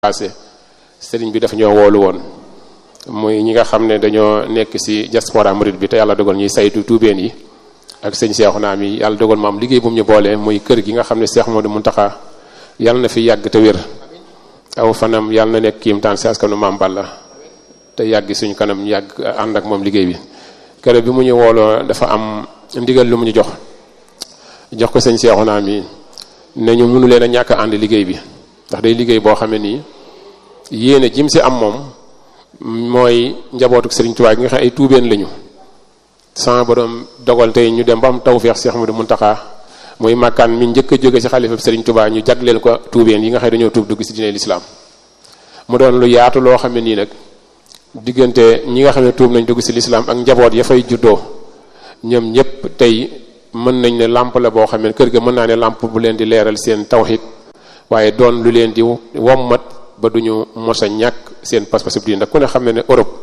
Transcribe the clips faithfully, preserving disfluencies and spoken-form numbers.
passé sëriñ bi dafa ñoo woolu woon muy ñi nga xam ne dañoo nekk ci diaspora murid bi te yàlla dogal ñuy saytu tuubeen yi ak sëñ Seexuna mi yàlla dogal ma am liggéey bu mu ñu boole muy kër gi nga xam ne Seex Mamadu Muntaxa yàlla na fi yàgg te wér aw fanam yàlla na nekk kiimtaan si askanu Maam Balla te yàgg suñu kanam yàgg ànd ak moom liggéey bi kër bi mu ñu wooloo dafa am ndigal lu mu ñu jox jox ko sëñ Seexuna mi ne ñu mënu leen a ñàkk ànd liggéey bi ndax day liggéey boo xam ne nii yéene jim si am moom mooy njabootu Sëriñ Tuubaa gi nga xam ay tuubeen lañu sama borom dogal tey ñu dem ba am tawfeex Seex Mamadu Muntaxa muy màkkaan mi njëkk a jóge ci xalifa Sëriñ Tuubaa ñu jagleel ko tuubeen yi nga xam dañoo tuub dugg si diine lislaam mu doon lu yaatu loo xam ne nii nag diggante ñi nga xam ne tuub nañ dugg si lislaam ak njaboot ya fay juddoo ñoom ñëpp tey mën nañ ne làmp la boo xam ne kër ga mën naa ne làmp bu leen di leeral seen tawhid waaye doon lu leen di wommat ba duñu mos a ñàkk seen pas-pas bu diine ndax ku ne xam ne ne Europe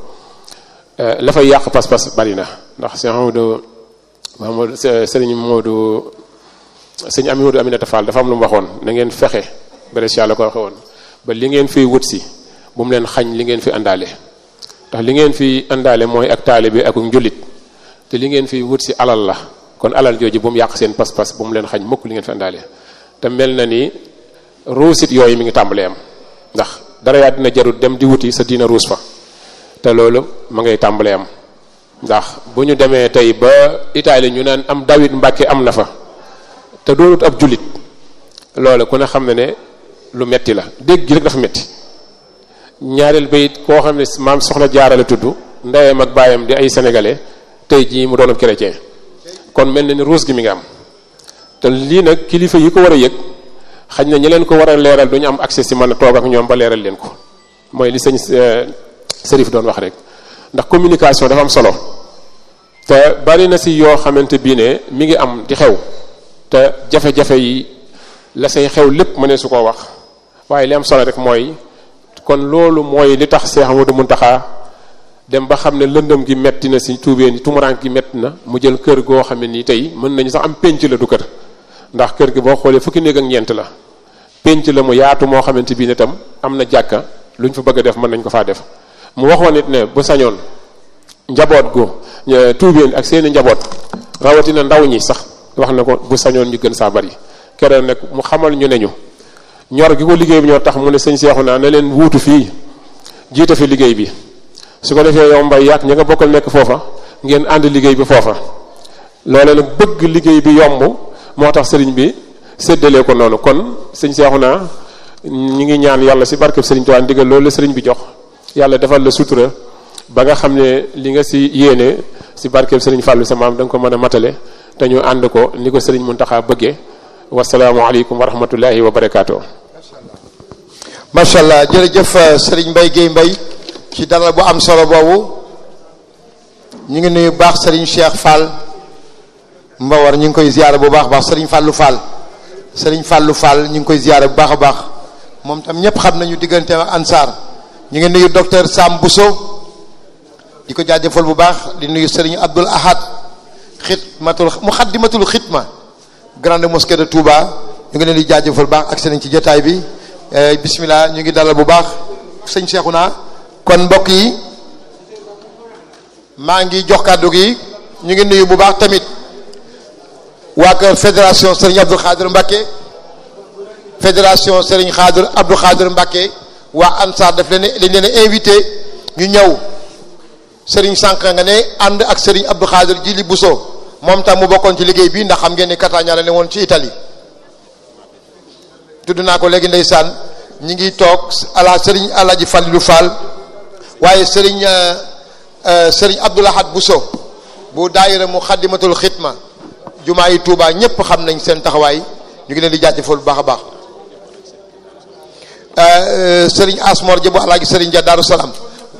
la fay yàq pas-pas bari na ndax sëñ Mamadou Mamadou sëriñ Mamadou sëñ Amadou Aminata Fall dafa am lu mu waxoon na ngeen fexe Brescia la ko waxe woon ba li ngeen fiy wut si bu mu leen xañ li ngeen fi àndaale ndax li ngeen fi àndaale mooy ak taalibe ak njullit te li ngeen fiy wut si alal la kon alal jooju bu mu yàq seen pas-pas bu mu leen xañ mukk li ngeen fi àndaale te mel na ni ruusit yooyu mi ngi tàmbalee am ndax dara yaa dina jarut dem di wuti sa diina ruus fa te loolu ma ngay tàmbalee am ndax bu ñu demee tey ba Italie ñu naan am David Mbàkke am na fa te doonut ab jullit loolu ku ne xam ne ne lu metti la dégg gi rek dafa metti ñaareel bayit koo xam ne maam soxna jaarale tudd ndeyam ak baayam di ay sénégalais tey jii mu doon ab chrétien kon mel na ni ruus gi mi ngi am te lii nag kilifa yi ko war a yëg xañ na ñi leen ko war a leeral duñu am accès si mën a toog ak ñoom ba leeral leen ko mooy li sëñ Serif doon wax rek ndax communication dafa am solo te bari na si yoo xamante bii ne mi ngi am di xew te jafe-jafe yi la say xew lépp mënee su ko wax waaye li am solo rek mooy kon loolu mooy li tax Seex Mamadu Muntaxa dem ba xam ne lëndëm gi metti na si tuubeen yi tumuraank gi metti na mu jël kër goo xam ne nii tey mën nañu sax am pénc la du kër ndax kër gi boo xoolee fukki néeg ak ñeent la pénc la mu yaatu moo xamante bii ne tam am na jàkka lu ñu fa bëgg a def mën nañ ko faa def mu waxoon it ne bu sañoon njaboot gu tuubeen ak seeni njaboot rawatina ndaw ñi sax wax na ko bu sañoon ñu gën saa bari keroog nag mu xamal ñu ne ñu ñor gi ko liggéey bi ñoo tax mu ne sëñ Seexuna na leen wuutu fii jiite fi liggéey bi su ko defee yow mbay yaak ña nga bokkal nekk foofa ngeen ànd liggéey bi foofa loole nag bëgg liggéey bi yomb moo tax sëriñ bi séddalee ko noonu kon sëñ Seexuna ñi ngi ñaan yàlla si barkeb sëriñ Tuubaa ndigal loolu la sëriñ bi jox yàlla defal la sutura ba nga xam ne li nga si yéene si barkeb sëriñ Fàllu sa maam da nga ko mën a matale te ñu ànd ko ni ko sëriñ Muntaxa bëggee wasalaamu aleykum wa rahmatullahi wa barakaatu. macha allah jërëjëf sëriñ Mbaye Guèye Mbaye ci dalal bu am solo boobu ñu ngi nuyu baax sëriñ Cheikh Fall Mbawar ñu ngi koy ziyaara bu baax baax sëriñ Fallou Fall sëriñ Fallou Fall ñu ngi koy ziyaara bu baax a baax moom tam ñëpp xam nañu diggante ak Ansar ñu ngi nuyu docteur Sam Bousso di ko jaajëfal bu baax di nuyu sëriñ Abdoul Ahad xidmatul muxaddimatul xidma grande mosquée de Touba ñu ngi leen di jaajëfal bu baax ak sëriñ ci jotaay bi bismillah ñu ngi dalal bu baax sëñ Cheikhouna kon mbokk yi maa ngi jox kàddu gi ñu ngi nuyu bu baax tamit waa kër fédération Serigne Abdou Khadir Mbacké fédération Serigne Khadir Abdou Khadir Mbacké waa Ansar daf leen dañ leen invité ñu ñëw Serigne sànq nga ne ànd ak Serigne Abdou Khadir Jili Bousso moom tam mu bokkoon ci liggéey bi ndax xam ngeen ni Catania la ne woon ci Italie tudd naa ko léegi ndeysaan ñi ngi toog ala Serigne Alaji Fallilou Fall waaye Serigne Serigne Abdou Lahad Bousso bu daayira mu xaddimatul xidma jumaa yi Touba ñëpp xam nañ seen taxawaay ñu ngi leen di jaajëfal bu baax a baax Serigne Asmor ja bu Alaaji Serigne Dia Daaru Salaam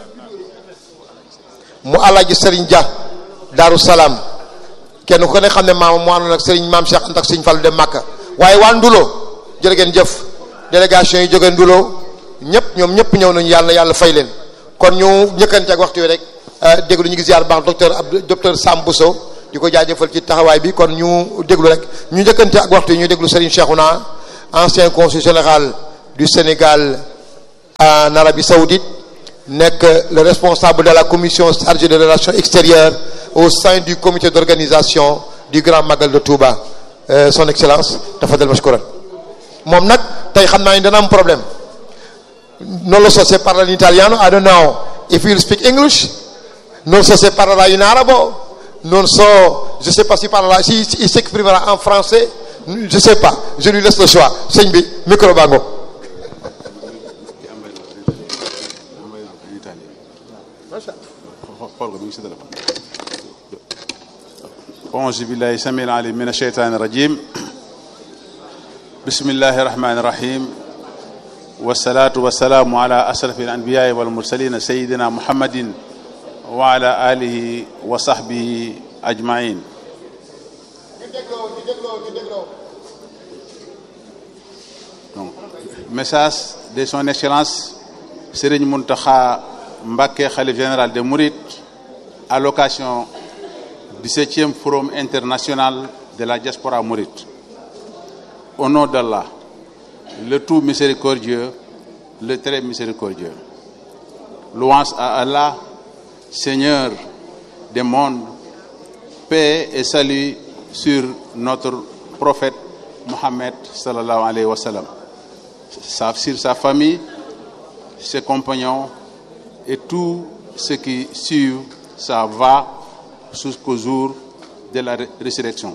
mu Alaaji Serigne Dia Daaru Salaam kenn ku ne xam ne maama mu àndoon ak Serigne Maam Cheikh Anta ak Serigne Fallu dem Makka waaye waa Ndulo jërë ngeen jëf délégation yi jóge Ndulo ñëpp ñoom ñëpp ñëw nañu yàlla yàlla fay leen kon ñu ñëkkante ak waxtu wi rek déglu ñu ngi ziar baax docteur Abdou docteur Sam Bousso di ko jaajëfal ci taxawaay bi kon ñu déglu rek ñu njëkkante ak waxtu yi ñu déglu Serigne Cheikhouna ancien consul général du Sénégal en Arabie Saoudite, nekk le responsable de la commission chargée des relations extérieures au sein du comité d'organisation du Grand Magal de Touba. Euh, son excellence tafadal mashkouran. Moom nag tey xam naa ni dana am problème. Non lo so se parla in italiano, I don't know if you speak English. Non so se parlerà in arabo. Non so, je sais pas si parlera, si il s'exprimera en français. Je sais pas, je lui laisse le choix. Sëñ bi micro bango. أعوذ بالله السميع العليم من الشيطان الرجيم بسم الله الرحمن الرحيم والصلاة والسلام على أشرف الأنبياء والمرسلين سيدنا محمد وعلى آله وصحبه أجمعين. Donc, message de son excellence Serigne Mountakha Mbacké, khalife général des Mourides, à l'occasion du septième forum international de la diaspora mouride. Au nom d'Allah, le tout miséricordieux, le très miséricordieux. Louange à Allah, Seigneur des mondes, paix et salut sur notre prophète Mohammed sallallahu alayhi wa sallam, sur sa famille, ses compagnons et tous ceux qui suivent sa voie jusqu'au jour de la résurrection.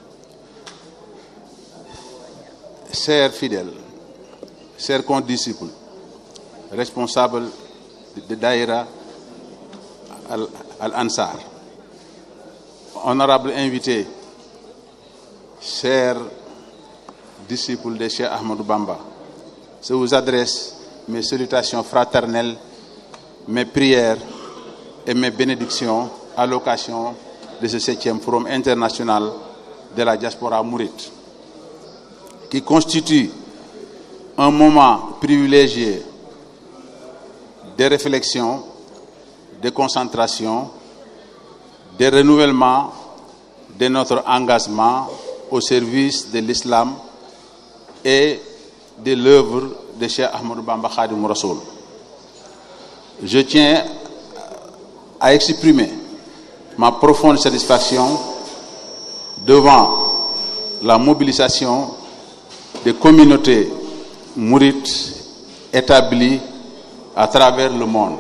Chers fidèles, chers condisciples, responsables de Daïra Al-Ansar, honorables invités, chers disciples de Cheikh Ahmadou Bamba, je vous adresse mes salutations fraternelles, mes prières et mes bénédictions à l'occasion de ce septième forum international de la diaspora mouride, qui constitue un moment privilégié de réflexion, de concentration, de renouvellement de notre engagement au service de l'islam et de l'œuvre de Cheikh Ahmadou Bamba Khadim Rassoul. Je tiens à exprimer ma profonde satisfaction devant la mobilisation des communautés mourides établies à travers le monde.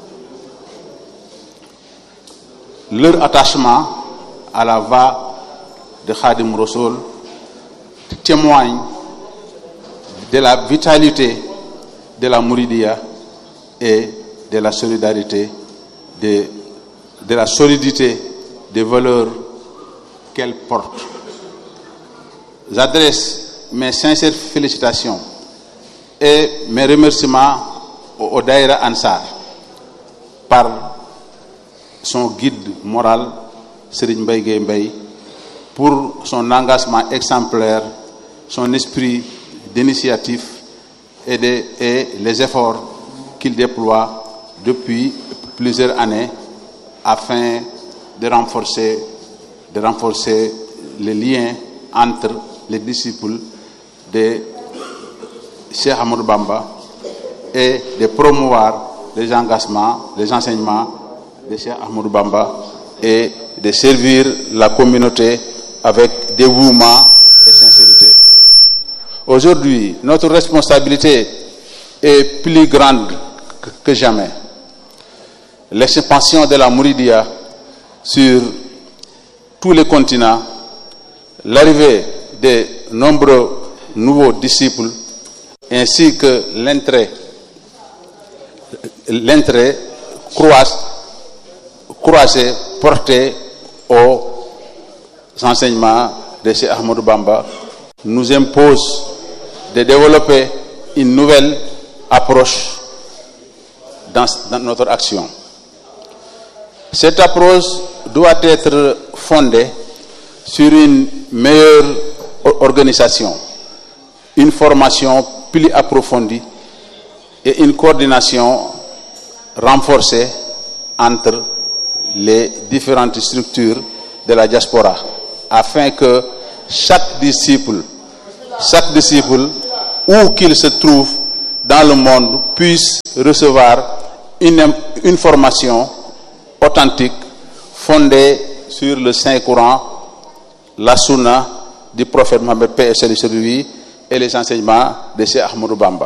Leur attachement à la voie de Khadim Rassoul témoigne de la vitalité de la Mouridia et de la solidarité, de, de la solidité des valeurs qu'elle porte. J'adresse mes sincères félicitations et mes remerciements au, au Daïra Ansar par son guide moral, Serigne Mbaye Gueye Mbaye, pour son engagement exemplaire, son esprit d'initiative et, de, et les efforts qu'il déploie depuis plusieurs années afin de renforcer, de renforcer les liens entre les disciples de Cheikh Ahmadou Bamba et de promouvoir les engagements, les enseignements de Cheikh Ahmadou Bamba et de servir la communauté avec dévouement et sincérité. Aujourd'hui, notre responsabilité est plus grande que jamais. L'expansion de la Mouridia sur tous les continents, l'arrivée de nombreux nouveaux disciples, ainsi que l'entrée, l'entrée croisée portée aux enseignements de Cheikh Ahmadou Bamba nous impose de développer une nouvelle approche dans, dans notre action. Cette approche doit être fondée sur une meilleure organisation, une formation plus approfondie et une coordination renforcée entre les différentes structures de la diaspora, afin que chaque disciple, chaque disciple, où qu'il se trouve dans le monde puissent recevoir une, une formation authentique fondée sur le Saint-Coran, la Sunna du prophète Mohammed, paix et salut sur lui, et les enseignements de Cheikh Ahmadou Bamba.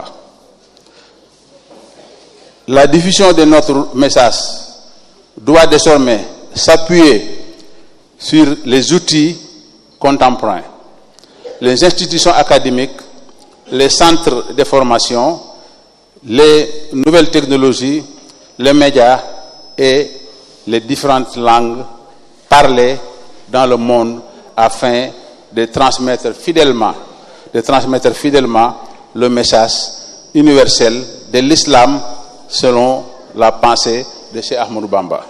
La diffusion de notre message doit désormais s'appuyer sur les outils contemporains, les institutions académiques, les centres de formation, les nouvelles technologies, les médias et les différentes langues parlées dans le monde afin de transmettre fidèlement, de transmettre fidèlement le message universel de l'islam selon la pensée de Cheikh Ahmadou Bamba.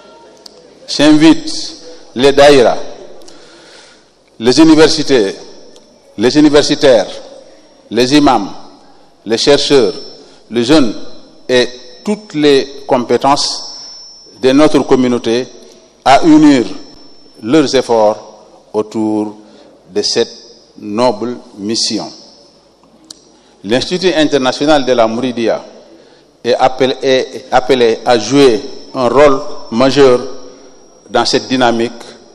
J'invite les daïras, les universités, les universitaires, les imams, les chercheurs, les jeunes et toutes les compétences de notre communauté à unir leurs efforts autour de cette noble mission. L'Institut international de la Mouridia est appelé, est appelé à jouer un rôle majeur dans cette dynamique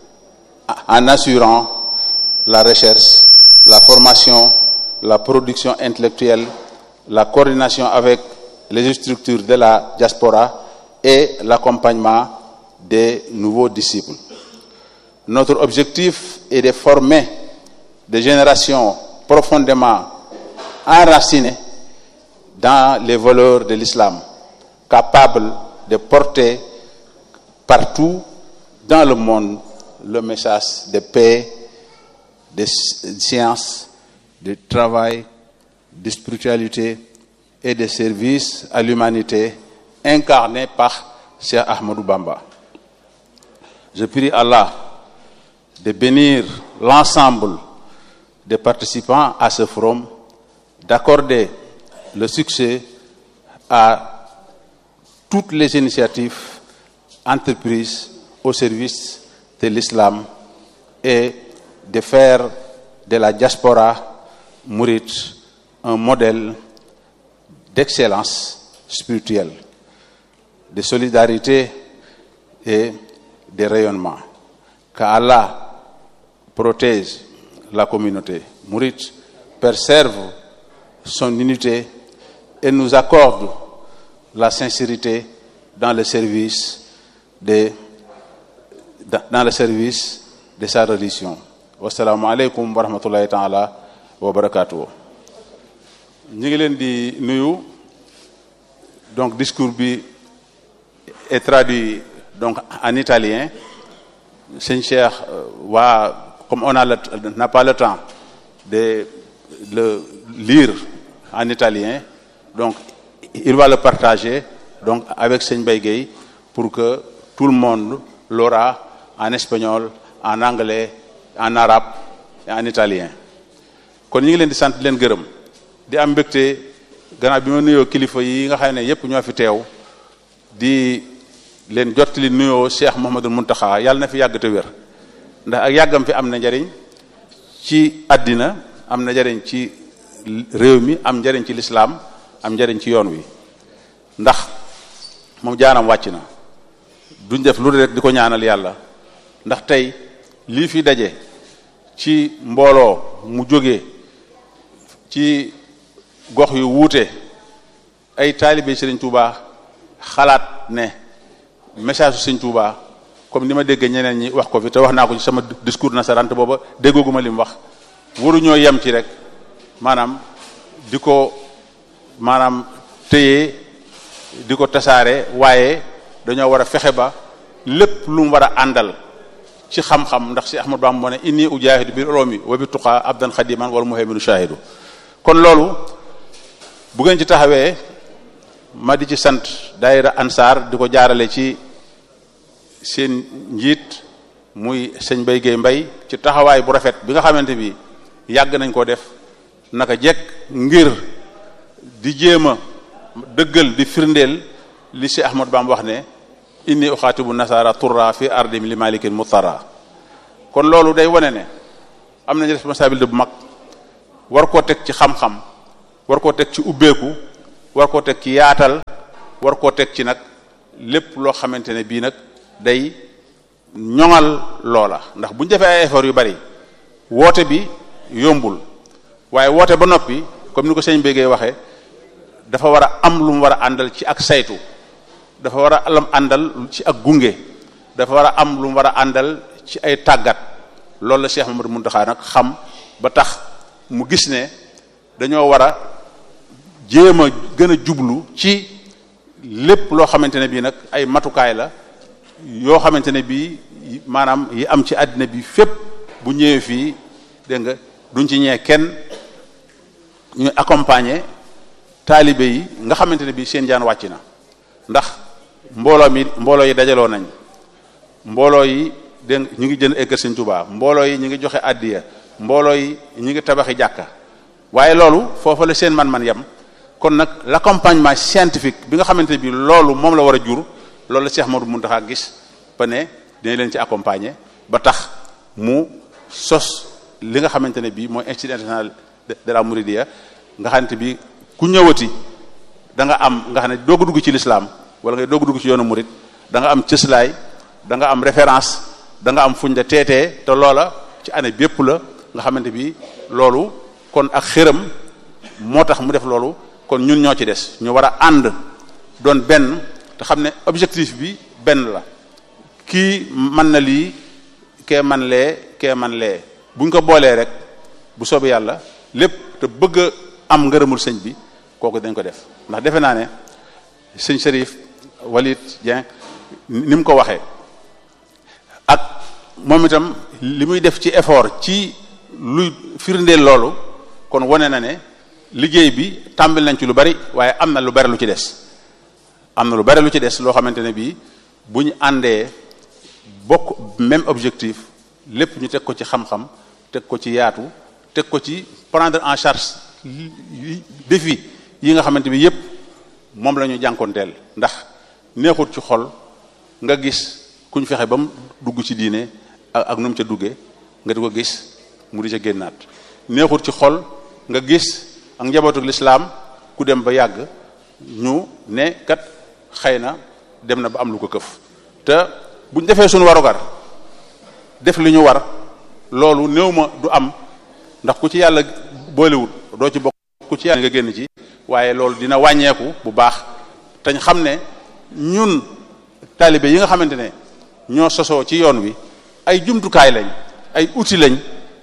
en assurant la recherche, la formation, la production intellectuelle, la coordination avec les structures de la diaspora et l'accompagnement des nouveaux disciples. Notre objectif est de former des générations profondément enracinées dans les valeurs de l'islam, capables de porter partout dans le monde le message de paix, de science, de travail, de spiritualité et de service à l'humanité incarné par Cheikh Ahmadou Bamba. Je prie Allah de bénir l'ensemble des participants à ce forum, d'accorder le succès à toutes les initiatives entreprises au service de l'islam et de faire de la diaspora mouride un modèle d'excellence spirituelle, de solidarité et de rayonnement. Qu'Allah protège la communauté mouride, préserve son unité et nous accorde la sincérité dans le service de dans le service de sa religion. Wassalamu alaikum wa rahmatullahi ta'ala wa barakatuh. Ñi ngi leen di nuyu. Donc discours bi est traduit donc en italien. Seigneur Cheikh wa comme on a le, n'a pas le temps de le lire en italien, donc il va le partager donc avec Seigneur Mbaye Gueye pour que tout le monde l'aura en espagnol, en anglais, en arabe et en italien. Kon ñi ngi leen di sant leen gërëm di am mbégte gannaaw bi ma nuyoo kilifa yi nga xam ne yépp ñoo fi teew di leen jottali nuyoo Cheikh Mouhamadul Mountakha yàlla na fi yàgg te wér ndax ak yàggam fi am na njariñ ci àddina, am na njariñ ci réew mi, am njariñ ci lislaam, am njariñ ci yoon wi ndax moom jaaram wàcc na. Duñ def lu rek di ko ñaanal yàlla ndax tey lii fi daje ci mbooloo mu jógee ci gox yu wuute ay taalibe Serigne Touba xalaat ne message Serigne Touba comme ni ma déggee ñeneen ñi wax ko fi te wax naa ko ci sama discours nasaraan te booba déggooguma li mu wax waruñoo yem ci rek maanaam di ko maanaam téye di ko tasaare waaye dañoo war a fexe ba lépp lu mu war a àndal ci xam-xam ndax si Ahmadu Bamba moo ne inni ujaahidu bi ulumi wa bi tuqaa abdan xadiman wal muhayminu shahidu. Kon loolu bu ngeen ci taxawee ma di ci sant daayira Ansar di ko jaarale ci seen njiit muy sëñ Mbaye Gueye Mbaye ci taxawaay bu rafet bi nga xamante bi yàgg nañ koo def naka jekk ngir di jéem a dëggal di firndeel li si Ahmadu Bamba wax ne inni uxaatibu nasara turra fi ardim li malikin mutara. Kon loolu day wane ne am nañu responsabilité bu mag war koo teg ci xam-xam, war koo teg ci ubbeeku, war koo teg ci yaatal war koo teg ci nag lépp loo xamante ne bii nag day ñoŋal loola ndax bu ñu defee ay effort yu bari woote bi yombul waaye woote ba noppi comme ni ko sëñ Bégué waxee dafa war a am lu mu war a àndal ci ak saytu dafa war a am àndal ci ak gunge dafa war a am lu mu war a àndal ci ay tàggat loolu la Cheikh Mamadou Mountakha nag xam ba tax mu gis ne dañoo war a jéem a gën a jublu ci lépp loo xamante ne bii nag ay matukaay la yoo xamante ne bii maanaam yi am ci àddina bi fépp bu ñëwee fii dégg nga duñ ci ñee kenn ñu accompagner taalibe yi nga xamante ne bii seen jaan wàcc na ndax mbooloo mi mbooloo yi dajaloo nañ mbooloo yi dégg ñu ngi jënd eggal Sëñ Tuubaa mbooloo yi ñu ngi joxe addiya mbooloo yi ñu ngi tabaxi jàkka waaye loolu foofa la seen man-man yem kon nag l'accompagnement scientifique bi nga xamante ne bii loolu moom la war a jur loolu la Cheikh Modou Mountakha gis ba ne dina leen ci accompagner ba tax mu sos li nga xamante ne bii mooy institut international de la Mouridiyya nga xamante bi ku ñëwati da nga am nga xam ne doog a dugg ci l'islam wala ngay doog a dugg ci yoonu murid da nga am cëslaay da nga am référence da nga am fuñ la teetee te loola ci année bépp la nga xamante bi loolu kon ak xëram moo tax mu def loolu kon ñun ñoo ci des ñu war a ànd doon benn te xam ne objectif bi benn la kii man na lii kee man lee kee man lee buñ ko boolee rek bu soobee yàlla lépp te bëgg a am ngërëmul sëñ bi kooku dañ ko def ndax defe naa ne sëñ Chérif Walid Dieng ni mu ko waxee ak moom itam li muy def ci effort ci luy firndeel loolu kon wane na ne liggéey bi tàmbali nañ ci lu bari waaye am na lu bari lu ci des am na lu bari lu ci des loo xamante ne bii bu ñu àndee bokk même objectif lépp ñu teg ko ci xam-xam teg ko ci yaatu teg ko ci prendre en charge défi yi nga xamante bi yépp moom la ñu jànkoonteel ndax neexut ci xol nga gis ku ñu fexe ba mu dugg ci diine ak ak nu mu ca duggee nga di ko gis mu di ca génnaat neexut ci xol nga gis ak njabootu lislaam ku dem ba yàgg ñu ne kat xëy na dem na ba am lu ko këf te buñ defee suñu warugar def li ñu war loolu néew ma du am ndax ku ci yàlla boolewut doo ci bokk ku ci yàlla nga génn ci waaye loolu dina wàññeeku bu baax tañ xam ne ñun taalibe yi nga xamante ne ñoo sosoo ci yoon wi ay jumtukaay lañ ay outils lañ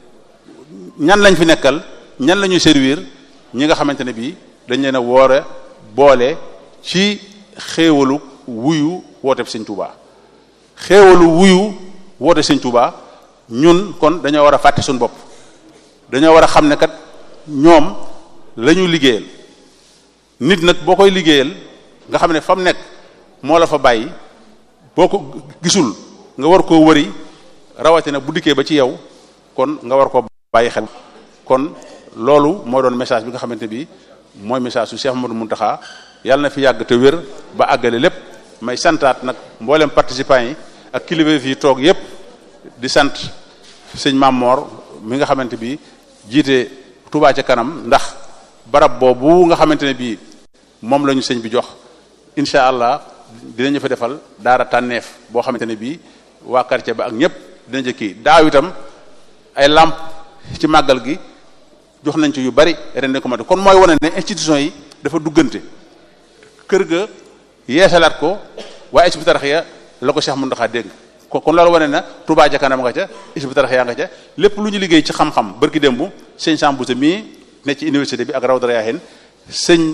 ñan lañ fi nekkal ñan la ñuy servir ñi nga xamante ne bii dañ leen a woore boole ci xéewalu wuyu woote Sëñ Tuubaa xéewalu wuyu woote Sëñ Tuubaa ñun kon dañoo war a fàtte suñu bopp dañoo war a xam ne kat ñoom la ñu liggéeyal nit nag boo koy liggéeyal nga xam ne fa mu nekk moo la fa bàyyi boo ko gisul nga war koo wëri rawatina bu dikkee ba ci yow kon nga war koo bàyyi xel kon loolu moo doon message bi nga xamante bi mooy message su Cheikh Mouhamadou Mountakha yàlla na fi yàgg te wér ba àggale lépp may santaat nag mboolem participants yi ak kilifa yi toog yépp di sant sëñ Mamor mi nga xamante bi jiite Touba ca kanam ndax barab boobu nga xamante ne bii moom la ñu sëñ bi jox incha allah dinañu fa defal daara tànneef boo xamante ne bii waa quartier ba ak ñëpp dina jëkki daaw itam ay lamp ci màggal gi jox nañ ci yu bari ren ko mate kon mooy wane ne institution yi dafa duggante kër ga yeesalaat ko waa Hizbut Tarqiyyah la ko Cheikh Mountakha dégg kon loolu wane na Touba ca kanam nga ca Hizbut Tarqiyyah nga ca lépp lu ñu liggéey ci xam-xam barki démb sëñ Sambousa mii ne ci université bi ak Rawdu Rayaahin sëñ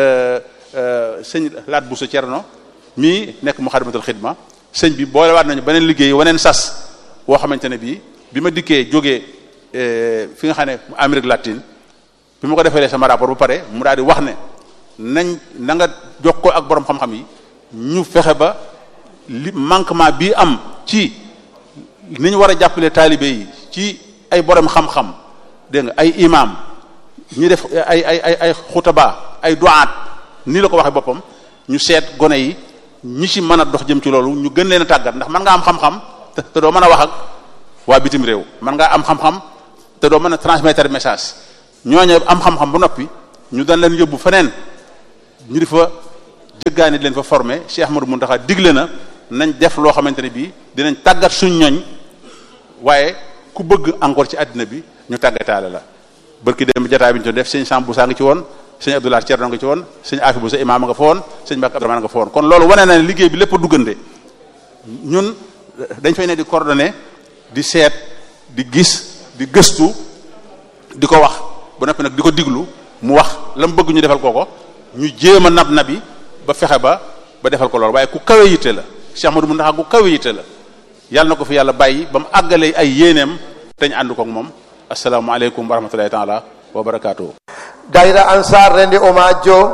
sëñ Laat Bousso Cerno mii nekk Muxaddamatul Xidma sëñ bi boolewaat nañu beneen liggéey waneen sas woo xamante ne bii bi ma dikkee jógee fi nga xam ne Amérique latine bi ma ko defee sama rapport bu pare mu daal di wax ne nañ na nga jokkoo ak borom xam-xam yi ñu fexe ba li manquement bii am ci ni ñu war a jàppale taalibe yi ci ay borom xam-xam dégg nga ay imam ñi def ay ay ay ay xutaba ay duaat nii la ko waxee boppam ñu seet gone yi ñi ci mën a dox jëm ci loolu ñu gën leen a tàggat ndax mën nga am xam-xam te doo mën a wax ak waa bitim réew mën ngaa am xam-xam te doo mën a transmettre message ñooñu am xam-xam bu noppi ñu daan leen yóbbu feneen ñu di fa jëggaani di leen fa formé Cheikh Ahmadou Mountakha digle na nañ def loo xamante ne bii dinañ tàggat suñ ñoñ waaye ku bëgg encore ci àddina bi ñu tàggataale la barki dem jataay bi ñu doon def sëñ Samb Boussa nga ci woon sëñ Abdoulaye Thierno nga ci woon sëñ Afi Boussa imaam nga fa woon sëñ Mbacke Abdourahmane nga fa woon kon loolu wane na ne liggéey bi lépp a duggante ñun dañ fay ne di coordonné di seet di gis di gëstu di ko wax ba noppi nag di ko diglu mu wax la mu bëgg ñu defal kooko ñu jéem a nab nabi ba fexe ba ba defal ko loolu waaye ku kawe yitte la Cheikh Ahmadou Mountakha ku kawe yitte la yàlla na ko fi yàlla bàyyi ba mu àggalee ay yéeneem te ñu ànd koog moom asalaamaaleykum wa rahmatulahi taala wa barakaatu. Daira Ansar rende omaggio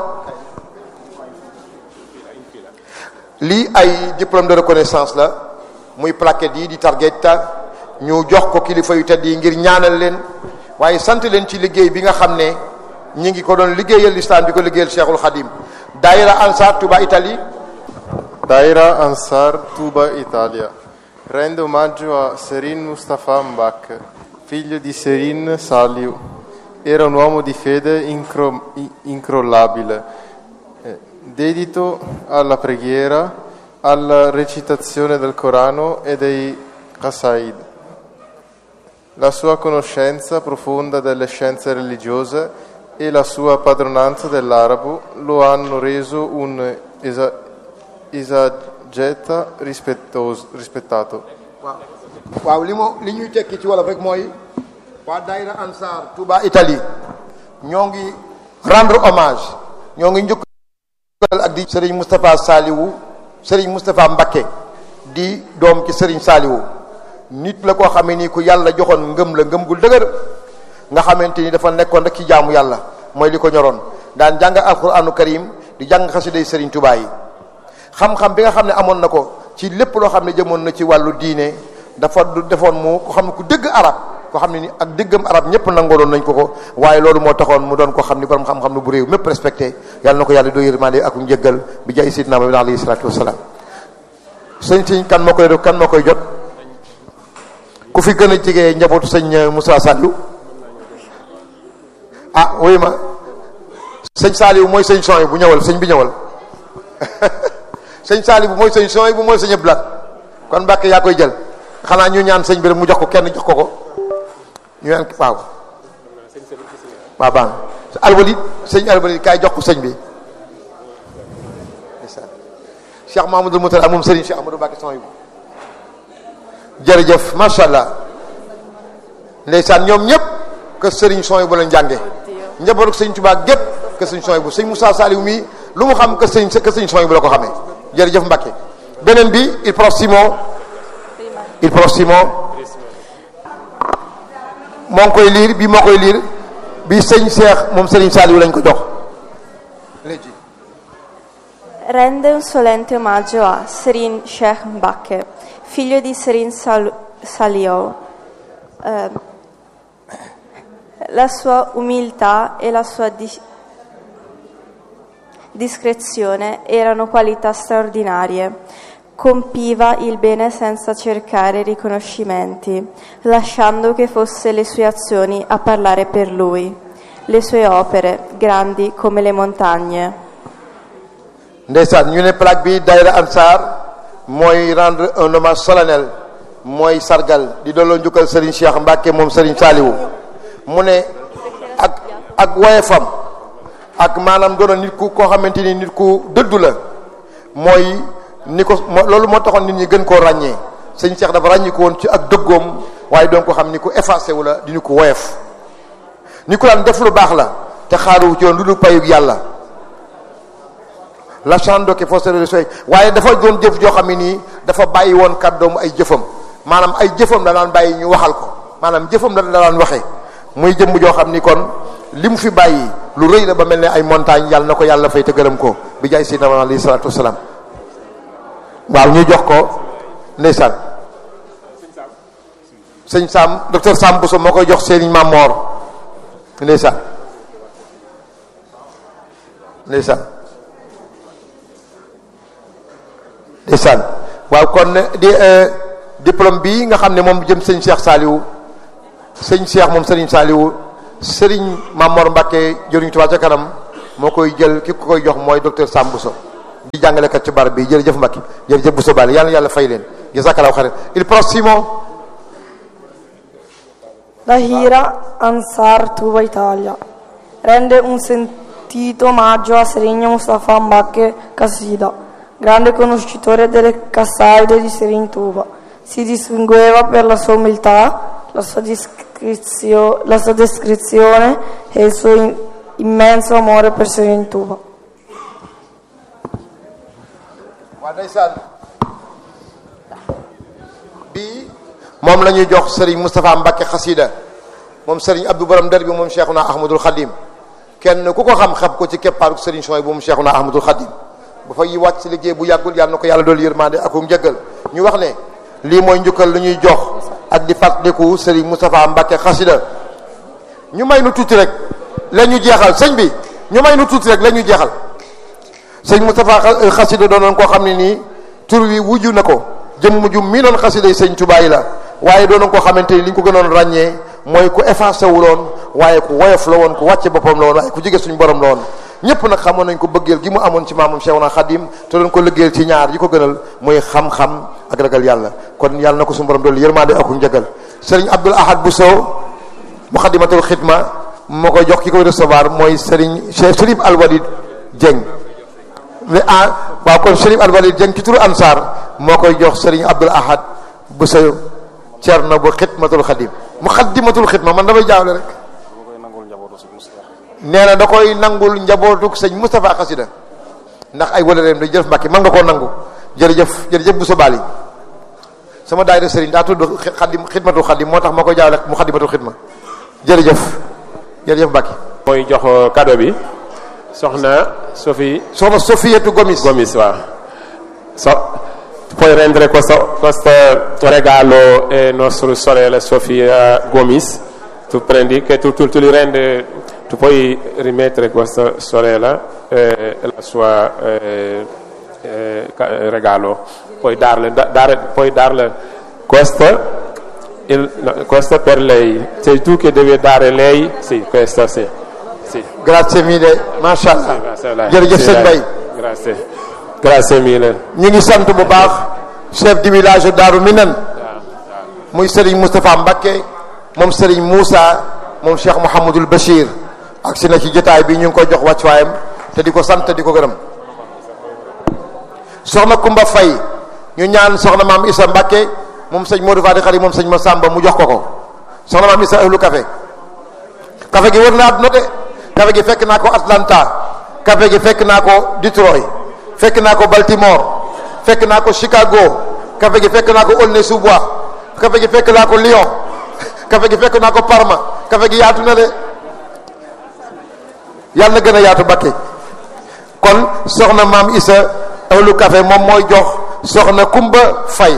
lii ay diplôme de reconnaissance la muy plaquette yi di targhetta ñu jox ko kilifa yu tedd yi ngir ñaanal leen waaye sant leen ci liggéey bi nga xam ne ñi ngi ko doon liggéeyal l'islam di ko liggéeyal Cheikhul Khadim. Daira Ansar Touba Italie. Daira Ansar Touba Italia rende omaggio a Serin Mustafa Mbak, figlio di Serin Saliu. Era un uomo di fede incro- incrollabile, eh, dedito alla preghiera, alla recitazione del Corano e dei Qasaid. La sua conoscenza profonda delle scienze religiose e la sua padronanza dell'arabo lo hanno reso un esa- esageta rispettoso, rispettato. waaw waaw li mo li ñuy tekki ci wolof rek mooy waa Daira Ansar Touba Italie ñoo ngi rendre hommage ñoo ngi njukkal ak di Serigne Moustapha Saliou Serigne Moustapha Mbacké di doom ci Serigne Saliou nit la koo xamee ni ku yàlla joxoon ngëm la ngëm gu dëgër nga xamante ni dafa nekkoon rek ci jaamu yàlla mooy li ko ñoroon daan jàng alquranu karim di jàng xasiday Serigne Touba yi xam-xam bi nga xam ne amoon na ko ci lépp loo xam ne jëmoon na ci wàllu diine dafa du defoon mu ko xam ne ku dëgg arab ko xam ne ni ak dëggam arab ñëpp nangooloon nañ ko ko waaye loolu moo taxoon mu doon ko xam ni borom xam-xam ne bu réew mépp respecté yàlla na ko yàlla doo yërmande ak njëggal bi jaay sidna Muhammad alayhi salaatu wasalaam. sëñ sëñ kan moo koy def kan moo koy jot ku fi gën a jege njabootu sëñ Moussa Saliou ah wuyu ma sëñ Saliou mooy sëñ son yi bu ñëwal sëñ bi ñëwal sëñ Saliou bu mooy sëñ son yi bu mooy sëñ Abdoulaye kon Mbàkke yaa koy jël xanaa ñu ñaan sëñ bi rek mu jox ko kenn jox ko ko ñu ñaan waaw waaw baax na Albali sëñ Albali kaay jox ko sëñ bi Cheikh Mahamadul Moutada moom Serigne Cheikh Amadou Mbacke son yi jërëjëf macha allah ndeysaan ñoom ñëpp que Serigne son yi bu leen jànge njabootu sëñ Tuubaa gépp que sëñ son yi bu sëñ Moussa Saliou mi lu mu xam que sëñ que sëñ son yi bu la ko xamee jërëjëf Mbacke beneen bi il prossimo il prossimo moo ngi koy liir bi moo koy liir bi sëñ Cheikh moom Serigne Saliou lañ ko jox léegi Rende un solenne omaggio a Serin Sheikh Mbacke, figlio di Serin Sal- Saliou. Eh, la sua umiltà e la sua dis- discrezione erano qualità straordinarie. Compiva il bene senza cercare riconoscimenti, lasciando che fosse le sue azioni a parlare per lui, le sue opere, grandi come le montagne. ndeysaan ñu ne plaque bi Daira Ansar mooy rendre un hommage solennel mooy sargal di dooloo njukkal Serigne Cheikh Mbacke moom Serigne Saliou mu ne ak ak woyefam ak maanaam doona nit ku koo xamante ni nit ku dëddu la mooy ni ko loolu moo taxoon nit ñi gën koo ràññee Serigne Cheikh dafa ràññi ko woon ci ak dëggoom waaye doon ko xam ni ku effacé wu la di ni ko woyef ni ko daan def lu baax la te xaaruwu ci woon lu dul payug yàlla lasciando che fossero le sue waaye dafa doon jëf joo xam ne nii dafa bàyyi woon kàddoom ay jëfam maanaam ay jëfam la daan bàyyi ñu waxal ko maanaam jëfam la daan waxee muy jëmm joo xam ni kon li mu fi bàyyi lu rëy la ba mel ne ay montagne yàlla na ko yàlla fay te gërëm ko bi jaay si na alayhi salaatu wasalaam waaw ñu jox ko ndeysaan sëñ Sam docteur Sam Bousso moo koy jox Serigne Mamor ndeysaan ndeysaan ndeysaan waaw kon di diplôme bi nga xam ne moom jëm sëñ Cheikh Saliou sëñ Cheikh moom Serigne Saliou Serigne Mamor Mbacke jëriñu Touba ca kanam moo koy jël ki ko koy jox mooy docteur Sam Bousso di jàngalekat ci barab bi jërëjëf Mbacke jërëjëf Bousso Bali yàlla yàlla fay leen jazakallahu khairan. Il prossimo Dahira Ansar Touba Italia rende un sentito omaggio a Serigno Mustafa Mbacke Kasida, grande conoscitore delle Qassaide di Serin Touba. Si distingueva per la sua umiltà, la sua, descrizio- la sua descrizione e il suo in- immenso amore per Serin Touba. waa ndeysaan bii moom la ñuy jox Serigne Moustapha Mbacke Xasida moom Serigne Abdou Borom der bi moom Cheikhuna Ahmadul Khadim kenn ku ko xam xam ko ci keppaaru Serigne Souhaïbou bu moom Cheikhuna Ahmadul Khadim ba fay wàcc ci liggéey bu yàggul yàlla na ko yàlla doolu yërmande ak um njëggal ñu wax ne lii mooy njukkal lu ñuy jox ak di fàttaliku Serigne Moustapha Mbacke Xasida ñu may nu tuuti rek la ñu jeexal sëñ bi ñu may nu tuuti rek la ñu jeexal sëñ Moustapha Xasida doonoon koo xam ne nii tur wi wujju na ko jëmm ju mii noon xasida yi sëñ Tuubaa yi la waaye doonoon koo xamante ni li ñu ko gënoon ràññee mooy ku effacé wu loon waaye ku woyof la woon ku wàcce boppam la woon waaye ku jege suñu borom la woon ñëpp nag xamoon nañ ko bëggeel gi mu amoon ci maamam Cheikhuna Khadim te doon ko liggéeyal ci ñaar yi ko gënal muy xam-xam ak ragal yàlla kon yàlla na ko suñu borom doolu yërmande ak njëgal sëriñ Abdoul Ahad Bousso Muxaddamatul Xidma moo koy jox ki koy recevoir mooy sëriñ Cheikh Chérif Alwalid Dieng mais ah waaw kon Chérif Alwalid Dieng ci turu Ansar moo koy jox Serigne Abdoul Ahad Bousso Cerno bu Xidmatul Xadim Muxaddamatul Xidma man damay jaawle rek nee na da koy nangul njabootuk sëñ Moustapha Xasida ndax ay wëlëreem da jërëf Mbàkke man nga koo nangu jërëjëf jërëjëf Bousso Bali sama daayira Serigne daa tudd Xadim Xidmatul Xadim moo tax moo koy jaawle Muxaddamatul Xidma jërëjëf jërëjëf Mbàkke mooy jox cadeau bi soxna Sophie soxna Sofietu Gomis Gomis waaw so puoi rendere questo, questo regalo è nostra sorella Sofia Gomis tu prendi che tu, tu, tu li rendi tu puoi rimettere questa sorella eh, la sua eh, eh, regalo puoi darle da, dare, puoi darle questo il, no, questo per lei sei tu che devi dare lei sì questo sì sì grazie mille macha allah jërëjëf sëñ Bay grazie grazie mille ñu ngi sant bu baax chef du village Daaru Minan muy Serigne Moustapha Mbacke moom Serigne Moussa moom Cheikh Mouhamadul Bachir ak si na ci jotaay bi ñu ngi koy jox wàccuwaayam te di ko sant te di ko gërëm soxna Kumba Fay ñu ñaan soxna maam Issa Mbacke moom sëñ Modou Fadi Xari moom sëñ Massamba mu jox ko ko soxna maam Issa ahlu café café gi wër na àdduna de café gi fekk naa ko Atlanta café gi fekk naa ko Detroit fekk naa ko Baltimore fekk naa ko Chicago café gi fekk naa ko Aulnay-sous-Bois café gi fekk naa ko Lyon café gi fekk naa ko Parma café gi yaatu na de yàlla na gën a yaatu Bakke kon soxna maam Issa ahlu café moom mooy jox soxna Kumba Fay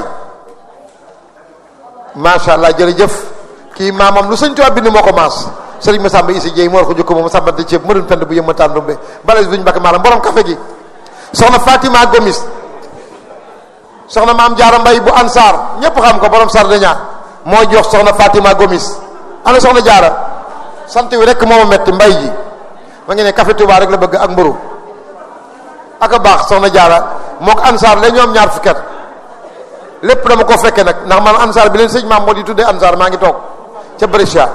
macha allah jërëjëf kii maamam lu sëñ Tuubaa bind moo ko maas Serigne Massamba Issa Dieye moo war ko jukko moom sàmbante ceeb mënun fend bu yëmma tàndumbe bales buñu Mbakke maaram borom café gi soxna Fatima Gomis soxna maam Jaara Mbay bu Ansar ñëpp xam ko borom Sardeña moo jox soxna Fatima Gomis ana soxna Jaara sant wi rek moo ma metti mbay ji ma ngi ne café Touba rek la bëgg ak mburu ak a baax soxna Jaara moo ko Ansar la ñoom ñaar fukki at lépp dama ko fekke nag ndax man Ansar bi leen sëñ maam moo di tuddee Ansar maa ngi toog ca Brescia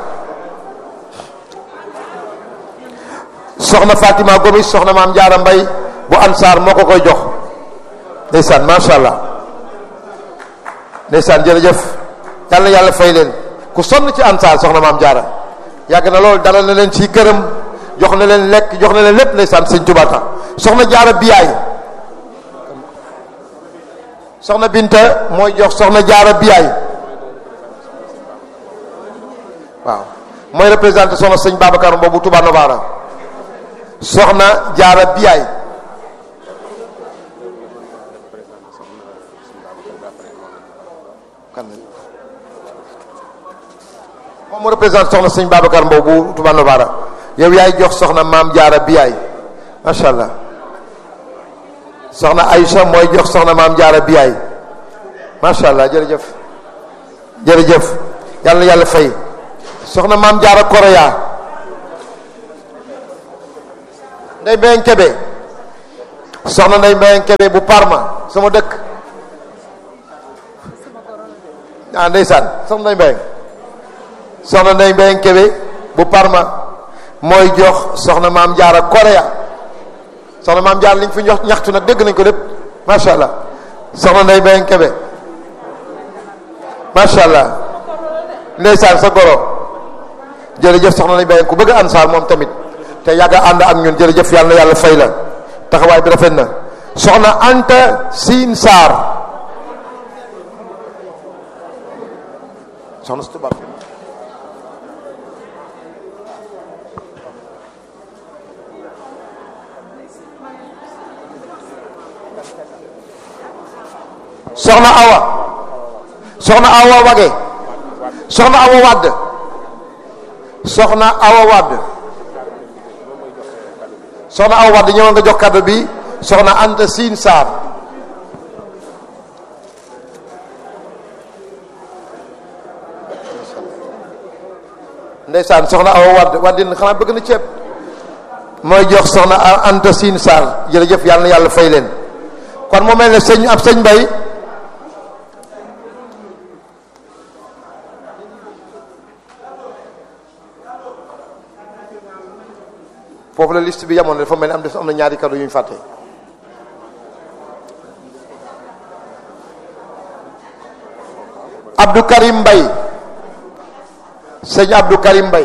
soxna Fatima Gomis soxna maam Jaara Mbay bu Ansar moo ko koy jox ndeysaan macha allah ndeysaan jërëjëf yàlla na yàlla fay leen ku sonn ci Ansar soxna maam Jaara yàgg na loolu dalal na leen ci këram jox na leen lekk jox na leen lépp ndeysaan sëñ Tuubaa tax soxna Jaara Biyaay soxna Binta mooy jox soxna Jaara Biyaay waaw mooy représenté soxna sëñ Babacar boobu Touba Novara soxna Jaara Biyaay moom mu représenté soxna sëñ Babacar Mbow bu Touba Novara yow yaay jox soxna maam Jaara Biyaay macha allah soxna Aïcha mooy jox soxna maam Jaara Biyaay macha allah jërëjëf jërëjëf yàlla na yàlla fay soxna maam Jaara Koroya Ndeye Mbayang Kébé soxna Ndeye Mbayang Kébé bu Parma sama dëkk ah ndeysaan soxna Ndeye Mbayang soxna Ndeye Mbayang Kébé bu Parma mooy jox soxna Maam Jaara Korea soxna Maam Jaara liñ fi jox ñaxtu nag dégg nañ ko lépp macha allah soxna Ndeye Mbayang Kébé macha allah ndeysaan sa goro jërëjëf soxna Ndeye Mbayang ku bëgg ansaar moom tamit te yàgg a ànd ak ñun jërëjëf yàlla na yàlla fay la taxawaay bi rafet na soxna Anta Siin Saar soxna si tubaab soxna Awa soxna Awa Wage soxna Awa Wadd soxna Awa Wadd soxna Awa Wadd ñëwoon nga jox kàddu bi soxna Anta Siin Saar ndeysaan soxna Awa Wadd waddin xanaa bëgg na ceeb mooy jox soxna Anta Siin Saar jërëjëf yàlla na yàlla fay leen kon mu mel ne sëñ ab sëñ Mbay foofu la liste bi yamoon dafa mel ni am des am na ñaari kàddu yu ñu fàtte Abdou Karim Mbay sëñ Abdou Karim Mbay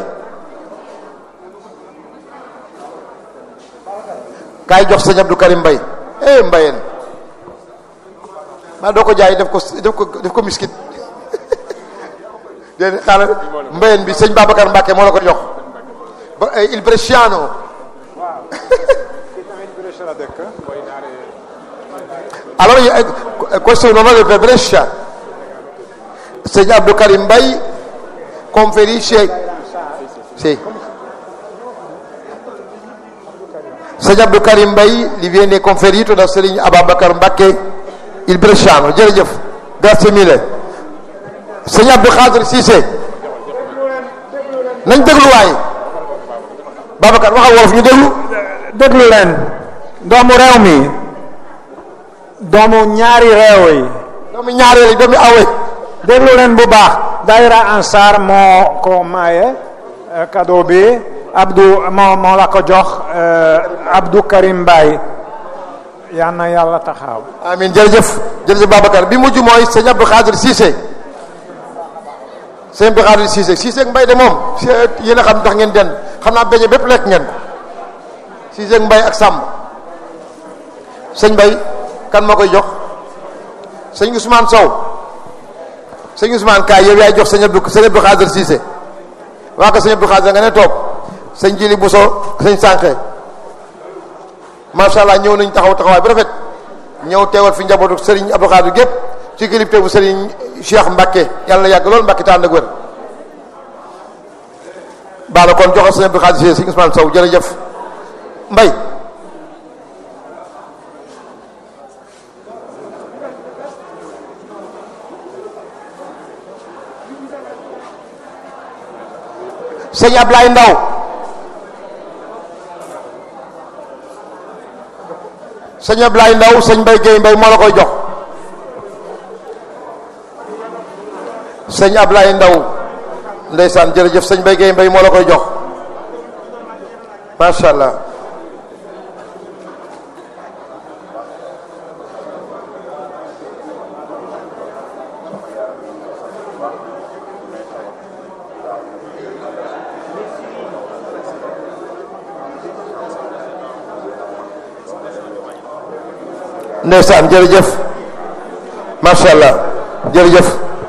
kaay jox sëñ Abdou Karim Mbay eh Mbayeen maa doo ko jaay def ko def ko def ko miskit dén xaaral Mbayeen bi sëñ Babacar Mbacke moo la ko jox ba il Bresciano allora questo è un onore per Brescia. Sëñ Abdou Karim Mbay conferisce sì Sëñ Abdou Karim Mbay gli viene conferito da Serigne Ababacar Mbacké il Bresciano jërëjëf grazie mille Sëñ Abdou Khadir Cissé nañ déglu waay Babacar waxal wolof ñu déglu déglu leen doomu réew mi doomu ñaari réew yi doomu ñaari réew yi doomu awe déglu leen bu baax daayira Ansar moo ko maye cadeau bi Abdou moo moo la ko jox Abdou Karim Mbaye yal na yàlla taxaw amin jërëjëf jërëjëf Babacar bi mujj mooy sëñ Abdou Khadir Cissé sëñ Abdou Khadir Cissé Cissé ak Mbaye de moom yéen a xam ndax ngeen den xam naa beñe bépp lekk ngeen Cissé ak Mbaye ak Samb sëñ Mbaye kan moo koy jox sëñ Ousmane Sow sëñ Ousmane kaay yow yaay jox sëñ Abdou sëñ Abdou Khadir Cissé waa ko sëñ Abdou Khadir nga ne toog sëñ Jili Bousso sëñ Sànqe macha allah ñëw nañ taxaw taxawaay bu rafet ñëw teewal fi njabootu sëriñ Abdou Khadir gépp ci kilifte bu sëriñ Cheikh Mbacké yàlla yàgg loolu Mbacké tànn ak wér baala kon joxal sëñ Abdou Khadir Cissé sëñ Ousmane Sow jërëjëf Mbay sëñ Ablaye Ndaw sëñ Ablaye Ndaw sëñ Mbay Guèye Mbay moo la koy jox sëñ Ablaye Ndaw ndeysaan jërëjëf sëñ Mbay Guèye Mbay moo la koy jox macha allah ndeysaan jërëjëf macha allah jërëjëf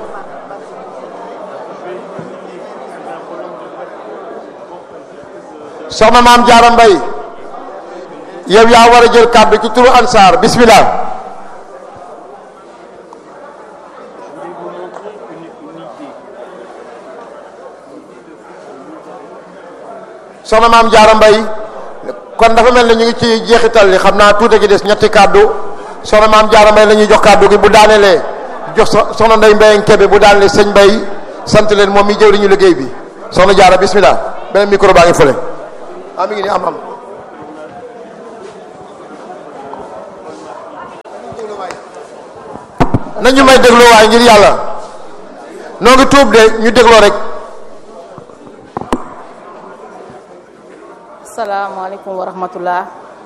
soxna Maam Jaara Mbay yow yaa war a jël kàddu ci turu Ansar bismillah soxna Maam Jaara Mbay kon dafa mel ne ñu ngi ci jeexital li xam naa tuuti gi des ñetti kàddu soxna Maam Jaara Mbay la ñuy jox kàddu gi bu daanelee jox soxna Ndey Mbayang Kebe bu daanelee sëñ Mbay sant leen moom mi jëw li ñu liggéey bi soxna Jaara bismillah beneen micro baa ngi fële ah mi ngi nii am am nañu may dégloo waaye ngir yàlla noo ngi tuub de ñu dégloo rek. asalaamaaleykum wa rahmatullah.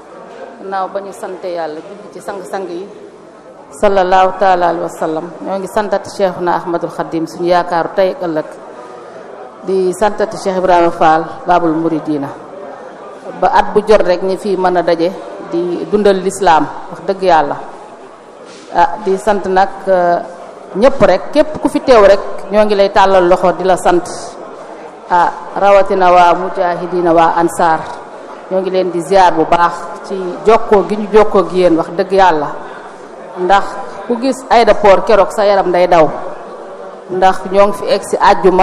naaw ba ñu sant yàlla julli ci sang-sang yi sallallahu taala alayhi wa sallam ñoo ngi santati Cheikhuna Ahmadul Khadim suñu yaakaaru tey ak ëllëg di santati Cheikh Ibrahima Fall Babul Mouridina ba at bu jot rek ñi fii mën a daje di dundal lislaam wax dëgg yàlla ah di sant nag ñëpp rek képp ku fi teew rek ñoo ngi lay tàllal loxo di la sant ah rawatina waa mujahidina waa ansaar ñoo ngi leen di ziar bu baax ci jokkoo gi ñu jokkoo gi yéen wax dëgg yàlla ndax ku gis aéroport keroog sa yaram day daw ndax ñoo ngi fi egg si àjjuma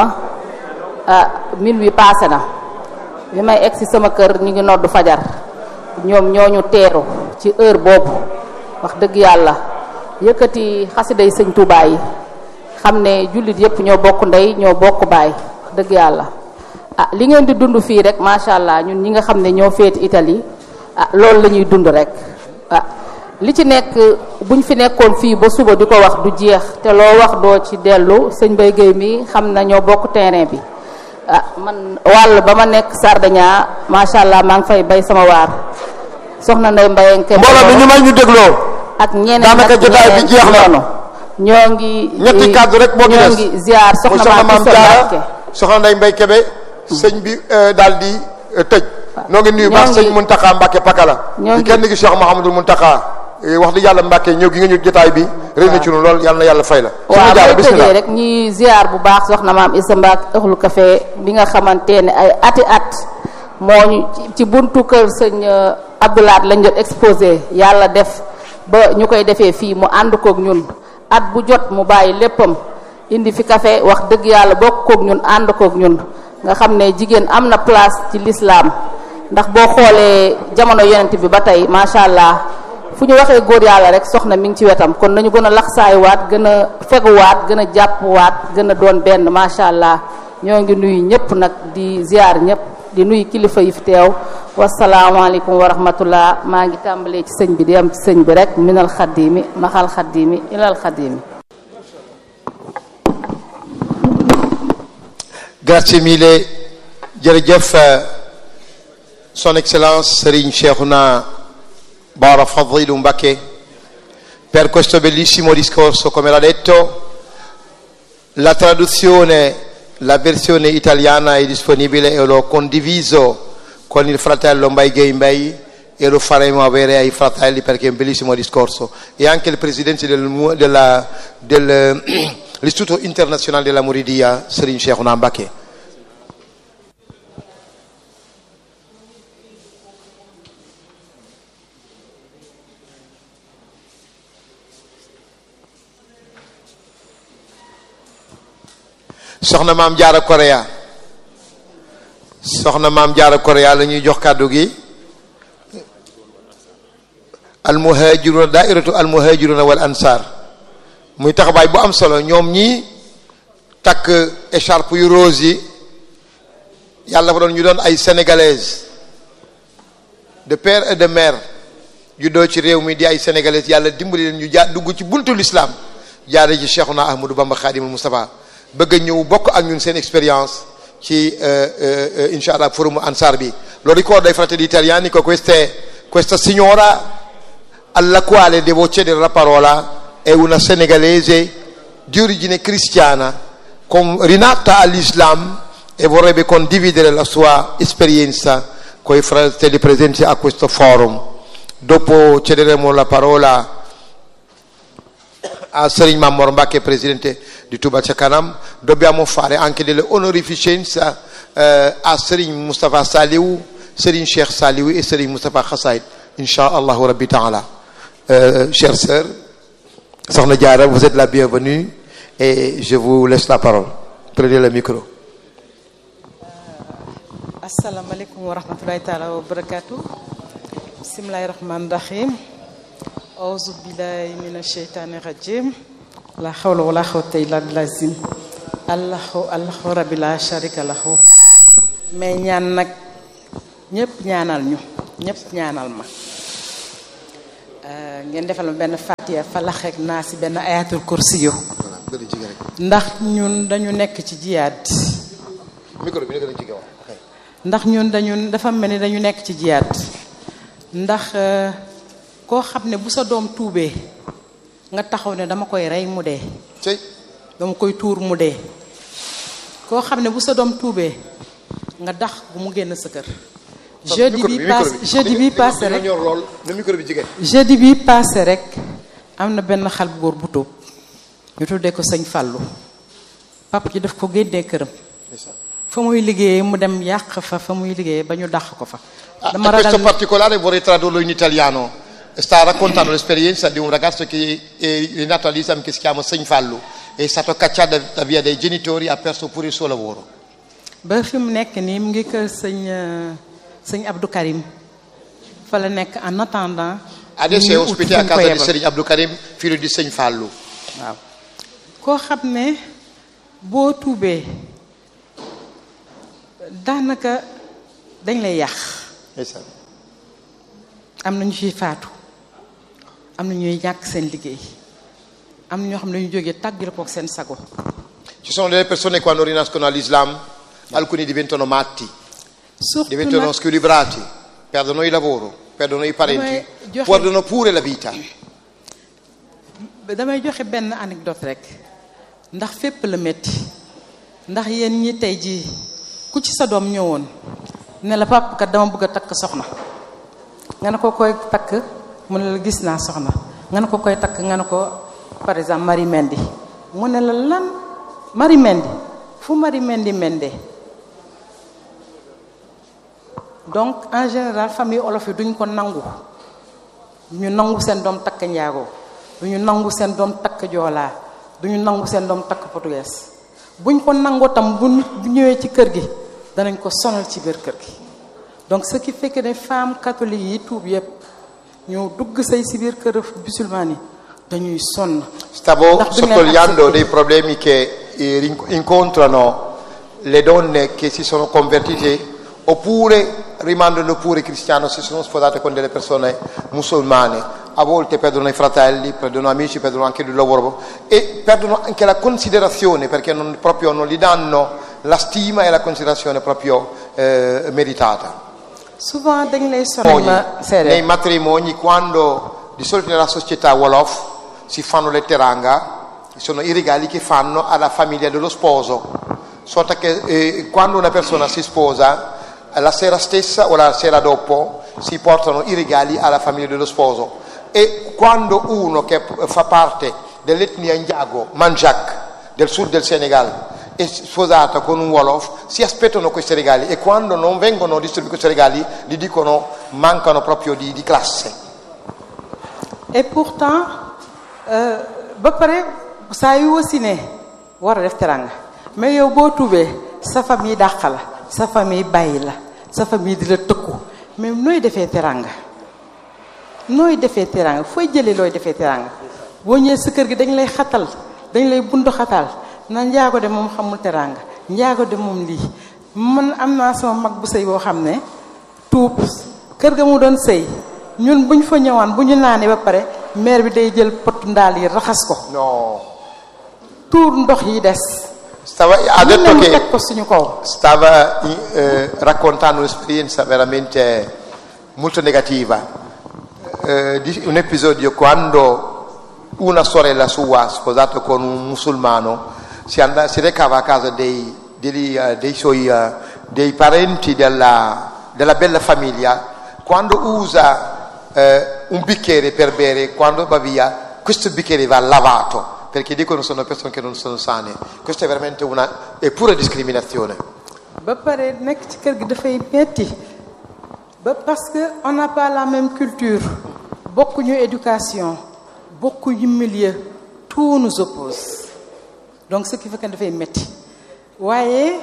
ah min wi passé na bi may egg si sama kër ñu ngi noddu fajar ñoom ñooñu teeru ci heure boobu wax dëgg yàlla yëkkati xasiday sëñ Tuubaa yi xam ne jullit yëpp ñoo bokk ndey ñoo bokk baay wax dëgg yàlla ah li ngeen di dund fii rek macha allah ñun ñi nga xam ne ñoo féeti Italie ah loolu la ñuy dund rek ah li ci nekk buñ fi nekkoon fii ba suba di ko wax du jeex te loo wax doo ci dellu sëñ Mbaye Guèye mi xam na ñoo bokk terrain bi ah man wàll ba ma nekk Sardinia macha allah maa ngi fay bay sama waar soxna Ndeye Mbaye Nke mbooloo mi ñu may ñu dégloo ak ñeneen daanaka jotaay bi jeex na ñoo ngi ñetti kàddu rek moo ñoo ngi ziar soxna maam Jaara soxna Ndeye Mbaye Kebe sëñ bi daal di tëj noo ngi nuyu baax sëñ Muntaxa Mbàkke Pakala di kenn gi Cheikh Mouhamadul Muntaxa wax di yàlla Mbàkke ñëw gi nga ñu jotaay bi réew na ci ñun lool yàlla na yàlla fay la waaw boo tëjee rek ñuy ziar bu baax soxna maam Issa Mbacke Ëxlu Café bi nga xamante ne ay ati at moo ñu ci buntu kër sëñ Abdoulaat lañ doon exposé yàlla def ba ñu koy defee fii mu ànd koog ñun at bu jot mu bàyyi léppam indi fi café wax dëgg yàlla bokk koog ñun ànd koog ñun nga xam ne jigéen am na place ci l'islam ndax boo xoolee jamono yonent bi ba tey macha allah fu ñu waxee góor yàlla rek soxna mi ngi ci wetam kon nañu gën a laxsaayuwaat gën a feguwaat gën a jàppwaat gën a doon benn macha allah ñoo ngi nuyu ñëpp nag di ziar ñëpp di nuyu kilifa yi fi teew wasalaamaaleykum wa rahmatullah maa ngi tàmbalee ci sëñ bi di am ci sëñ bi rek minal xaddiimi maxal xaddiimi ilal xaddiimi. Grazie mille jërëjëf son excellence Serigne Cheikhouna Bara Fadilou Mbacké per questo bellissimo discorso. Come l'ha detto, la traduzione, la versione italiana è disponibile e l'ho condiviso con il fratello Mbaye Guèye Mbaye e lo faremo avere ai fratelli perché è un bellissimo discorso, e anche il presidente del, della, del l'Istituto Internazionale della Mouridia Serigne Cheikhouna Mbacké. soxna maam Jaara Korea soxna maam Jaara Korea la ñuy jox kàddu gi almuhajiruna daairatu almuhajiruna wal ansar muy taxawaay bu am solo ñoom ñii takk écharpe yu rose yi yàlla fa doon ñu doon ay sénégalaises de père et de mère juddoo ci réew mi di ay sénégalaises yàlla dimbali leen ñu jaar dugg ci buntu l'islam jaare ci Cheikhouna Ahmadou Bamba Khadimul Moustapha bëgg a ñëw bokk ak ñun seen expérience ci incha allah forum Ansar bi. Lo ricordo ai fratelli italiani che queste, questa signora alla quale devo cedere la parola è una senegalese di origine cristiana, con, rinata all'Islam, e vorrebbe condividere la sua esperienza con i fratelli presenti a questo forum. Dopo cederemo la parola a Serigne Mamor Mbacké, presidente di Touba Ca Kanam. Dobbiamo fare anche delle onorificenze eh, a Serigne Moustapha Saliou, Serigne Cheikh Saliou et Serigne Moustapha Khassaïd, Inch'Allah Rabbi Ta'ala. Euh, chère sœur, Sokhna Diarra, vous êtes la bienvenue et je vous laisse la parole. Prenez le micro. Assalamu alaikum wa rahmatullahi ta'ala wa barakatuh. Bismillahir rahmanir rahim. Auzu billahi minash shaitanir rajim. La hawla wala quwwata illa billah. Allahu Allahu rabbi la sharika lahu. Mais ñaan nag ñëpp ñaanal ñu ñëpp ñaanal ma ngeen defal ma benn fatiha falax ak naa si benn ayatul kursiyo ndax ñun dañu nekk ci jiyaat micro bi nga gën a jege wax ndax ñun dañu dafa mel ni dañu nekk ci jiyaat ndax koo xam ne bu sa doom tuubee nga taxaw ne dama koy rey mu dee dama koy tuur mu dee koo xam ne bu sa doom tuubee nga dax bu mu génn sa kër jeudi bi passé jeudi bi passé rek jeudi bi passé rek am na benn xal bu góor bu tuub ñu tuddee ko sëñ Fallou papa ji daf ko génnee këram fa muy liggéeyee mu dem yàq fa fa muy liggéeyee ba ñu dàq ko fa. Dama ragal questo particolare vorrei tradurlo in italiano. Sta raccontando l'esperienza di un ragazzo che è nato all'Islam che si chiama Sëñ Fallou, è stato cacciato via dai genitori, ha perso pure il suo lavoro. ba fi mu nekk nii mu ngi kër sëñ sëñ Abdou Karim fa la nekk en attendant. Adesso è ospite a casa di Serigne Abdou Karim, figlio di Sëñ Fallou. waaw koo xam ne boo tuubee daanaka dañ lay yàq. am na ñu ciy faatu am na ñuy ñàkk seen liggéey am na ñoo xam ne dañu jógee tàggal kook seen sago. Ci sono delle persone quando rinascono all'Islam, alcuni diventano matti, diventano squilibrati, perdono il lavoro, perdono i parenti, perdono pure la vita. damay joxe benn anecdote rek ndax fépp la metti ndax yéen ñi tey jii ku ci sa doom ñëwoon ne la papa kat dama bëgg a takk soxna nga ne ko koy takk mu ne la gis naa soxna nga ne ko koy takk nga ne ko par exemple Marie Mendy mu ne la lan Marie Mendy fu Marie Mendy mende donc en général famille olof yi duñ ko nangu ñu nangu seen doom takk njaago duñu nangu seen doom takk joolaa duñu nangu seen doom takk portugais buñ ko nangoo tam bu bu ñëwee ci kër gi danañ ko sonal ci biir kër gi donc ce qui fait que les femmes catholiques yi tuub yépp ñoo dugg say ci biir kër musulmani yi dañuy sonn. Stavo sottolineando dei problemi che incontrano le donne che si sono convertite oppure rimangono pure cristiane, si sono sposate con delle persone musulmane. A volte perdono i fratelli, perdono amici, perdono anche il lavoro e perdono anche la considerazione perché non, proprio non gli danno la stima e la considerazione proprio eh, meritata. Souvent dañ lay sonal nei matrimoni, quando di solito nella società Wolof si fanno le teranga, sono i regali che fanno alla famiglia dello sposo, sotto che eh, quando una persona si sposa la sera stessa o la sera dopo si portano i regali alla famiglia dello sposo. E quando uno che fa parte dell'etnia Ndiago, Manjak, del sud del Senegal, è sposato con un Wolof, si aspettano questi regali e quando non vengono distribuiti questi regali, gli dicono mancano proprio di, di classe. Et pourtant, ba pare saa yu wasine war a def teranga mais yow boo tuubee sa famille dàq la sa famille bàyyi la sa famille di la tëkku mais nooy defee teranga nooy defee teranga fooy jëlee looy defee teranga boo ñëwee sa kër gi dañ lay xatal dañ lay bundu xatal na njaago de moom xamul teranga njaago de moom lii man am naa sama mag bu sëy boo xam ne tuub kër ga mu doon sëy ñun buñ fa ñëwaan bu ñu naanee ba pare mère bi day jël pot ndaal yi raxas ko. non. tuur ndox yi des. Stava, ha detto che stava eh, raccontando un'esperienza veramente molto negativa, eh, di un episodio quando una sorella sua, sposata con un musulmano, si, andava, si recava a casa dei, dei, uh, dei suoi uh, dei parenti della, della bella famiglia. Quando usa eh, un bicchiere per bere, quando va via, questo bicchiere va lavato. Perché dicono sono persone che non sono sane. Questa è veramente una è pura discriminazione. ba pare nekk ci kër gi dafay metti ba parce que on n'a pas la même culture bokkuñu éducation bokkuñu milieu tout nous oppose donc ce qui fait que dafay metti waaye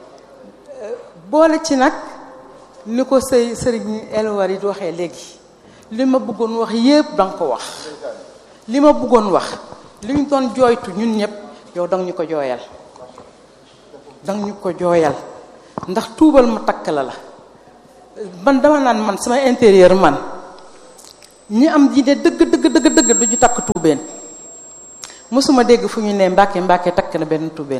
boole ci nag ni ko sëy sëriñ Elwar yi waxee léegi li ma bëggoon wax yépp danga ko wax li ma bëggoon wax li ñu doon jooytu ñun ñëpp yow danga ñu ko jooyal danga ñu ko jooyal ndax tuubal ma takk la la man dama naan man sama intérieur man ñi am diine dëgg dëgg dëgg dëgg du ñu takk tuubeen musuma dégg fu ñu ne Mbàkke Mbàkke takk na benn tuubeen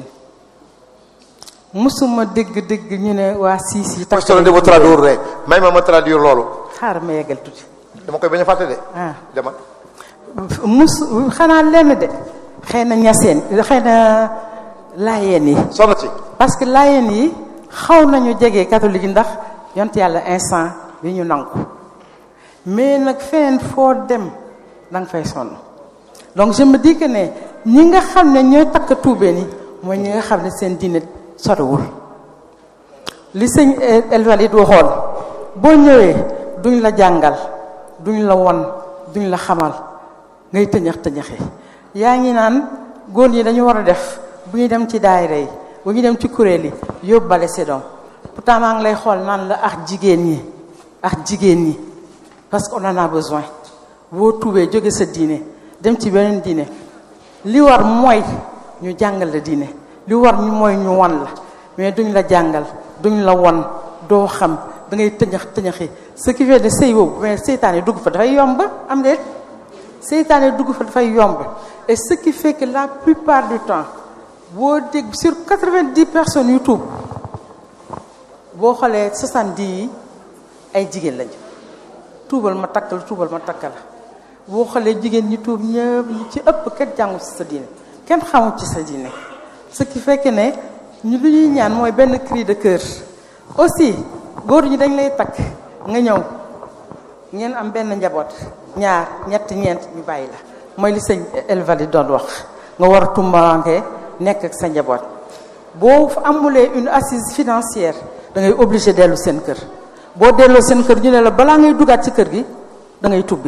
musuma dégg dégg ñu ne waa siis yi takk questo lo devo tradurre may ma ma traduire loolu xaar ma yeggal tuuti dama koy bañ a fàtte de ah dama mus xanaa lenn de xëy na ñaseen xëy na laayeen yi soxna si parce que laayeen yi xaw nañu jege catholique yi ndax yont yàlla instant yi ñu nangu mais nag feneen foo dem danga fay sonn donc je me dis que ne ñi nga xam ne ñooy takk tuubeen yi mooy ñi nga xam ne seen diine soriwul li sëñ El Walid waxoon boo ñëwee duñ la jàngal duñ la won duñ la xamal ngay tëñax tëñaxi yaa ngi naan góor ñi dañu war a def bu ñu dem ci daayira yi bu ñu dem ci kuréel yi yóbbale si doom pourtant maa ngi lay xool naan la ak jigéen ñi ak jigéen ñi parce que on en a besoin boo tuubee jóge sa diine dem ci beneen diine li war mooy ñu jàngal la diine li war ñu mooy ñu won la mais duñ la jàngal duñ la won doo xam da ngay tëñax tëñaxi ce qui fait de sëy boobu mais seytaane dugg fa dafay yomb am déet seytaane dugg fa dafay yomb et ce qui fait que la plupart du temps boo dégg sur quatre-vingt-dix personnes yu tuub boo xoolee soixante-dix yi ay jigéen lañu tuubal ma takk la tuubal ma takk la boo xoolee jigéen ñi tuub ñëpp ñi ci ëpp kenn jàngu ci sa diine kenn xamul ci sa diine ce qui fait que ne ñu lu ñuy ñaan mooy benn cri de cœur aussi góor ñi dañ lay takk nga ñëw ngeen am benn njaboot ñaar ñett ñeent ñu bàyyi la mooy li sëñ El Walid doon wax nga war a tumbaranke nekk ak sa njaboot boo amulee une assise financière da ngay obligé dellu seen kër boo delloo seen kër ñu ne la balaa ngay dugaat ci kër gi da ngay tubbi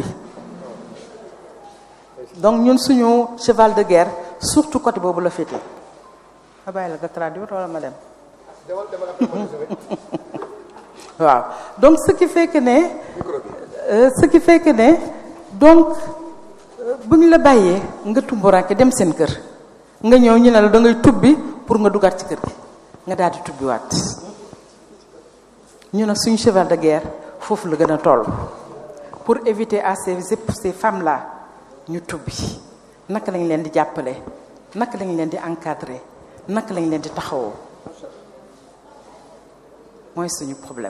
donc ñun suñu cheval de guerre surtout côté boobu la féetee ma bàyyi la nga traduire wala ma dem waaw donc ce qui fait que ne euh, ce qui fait que ne donc bu ñu la bàyyee nga tumburanke dem seen kër nga ñëw ñu ne la da ngay tubbi pour nga dugaat ci kër gi nga daal di tubbiwaat ñu nag suñu cheval de guerre foofu la gën a toll pour éviter à ces ces femmes là ñu tubbi naka lañ leen di jàppale naka lañ leen di encadrer naka lañ leen di taxawoo mooy suñu problème.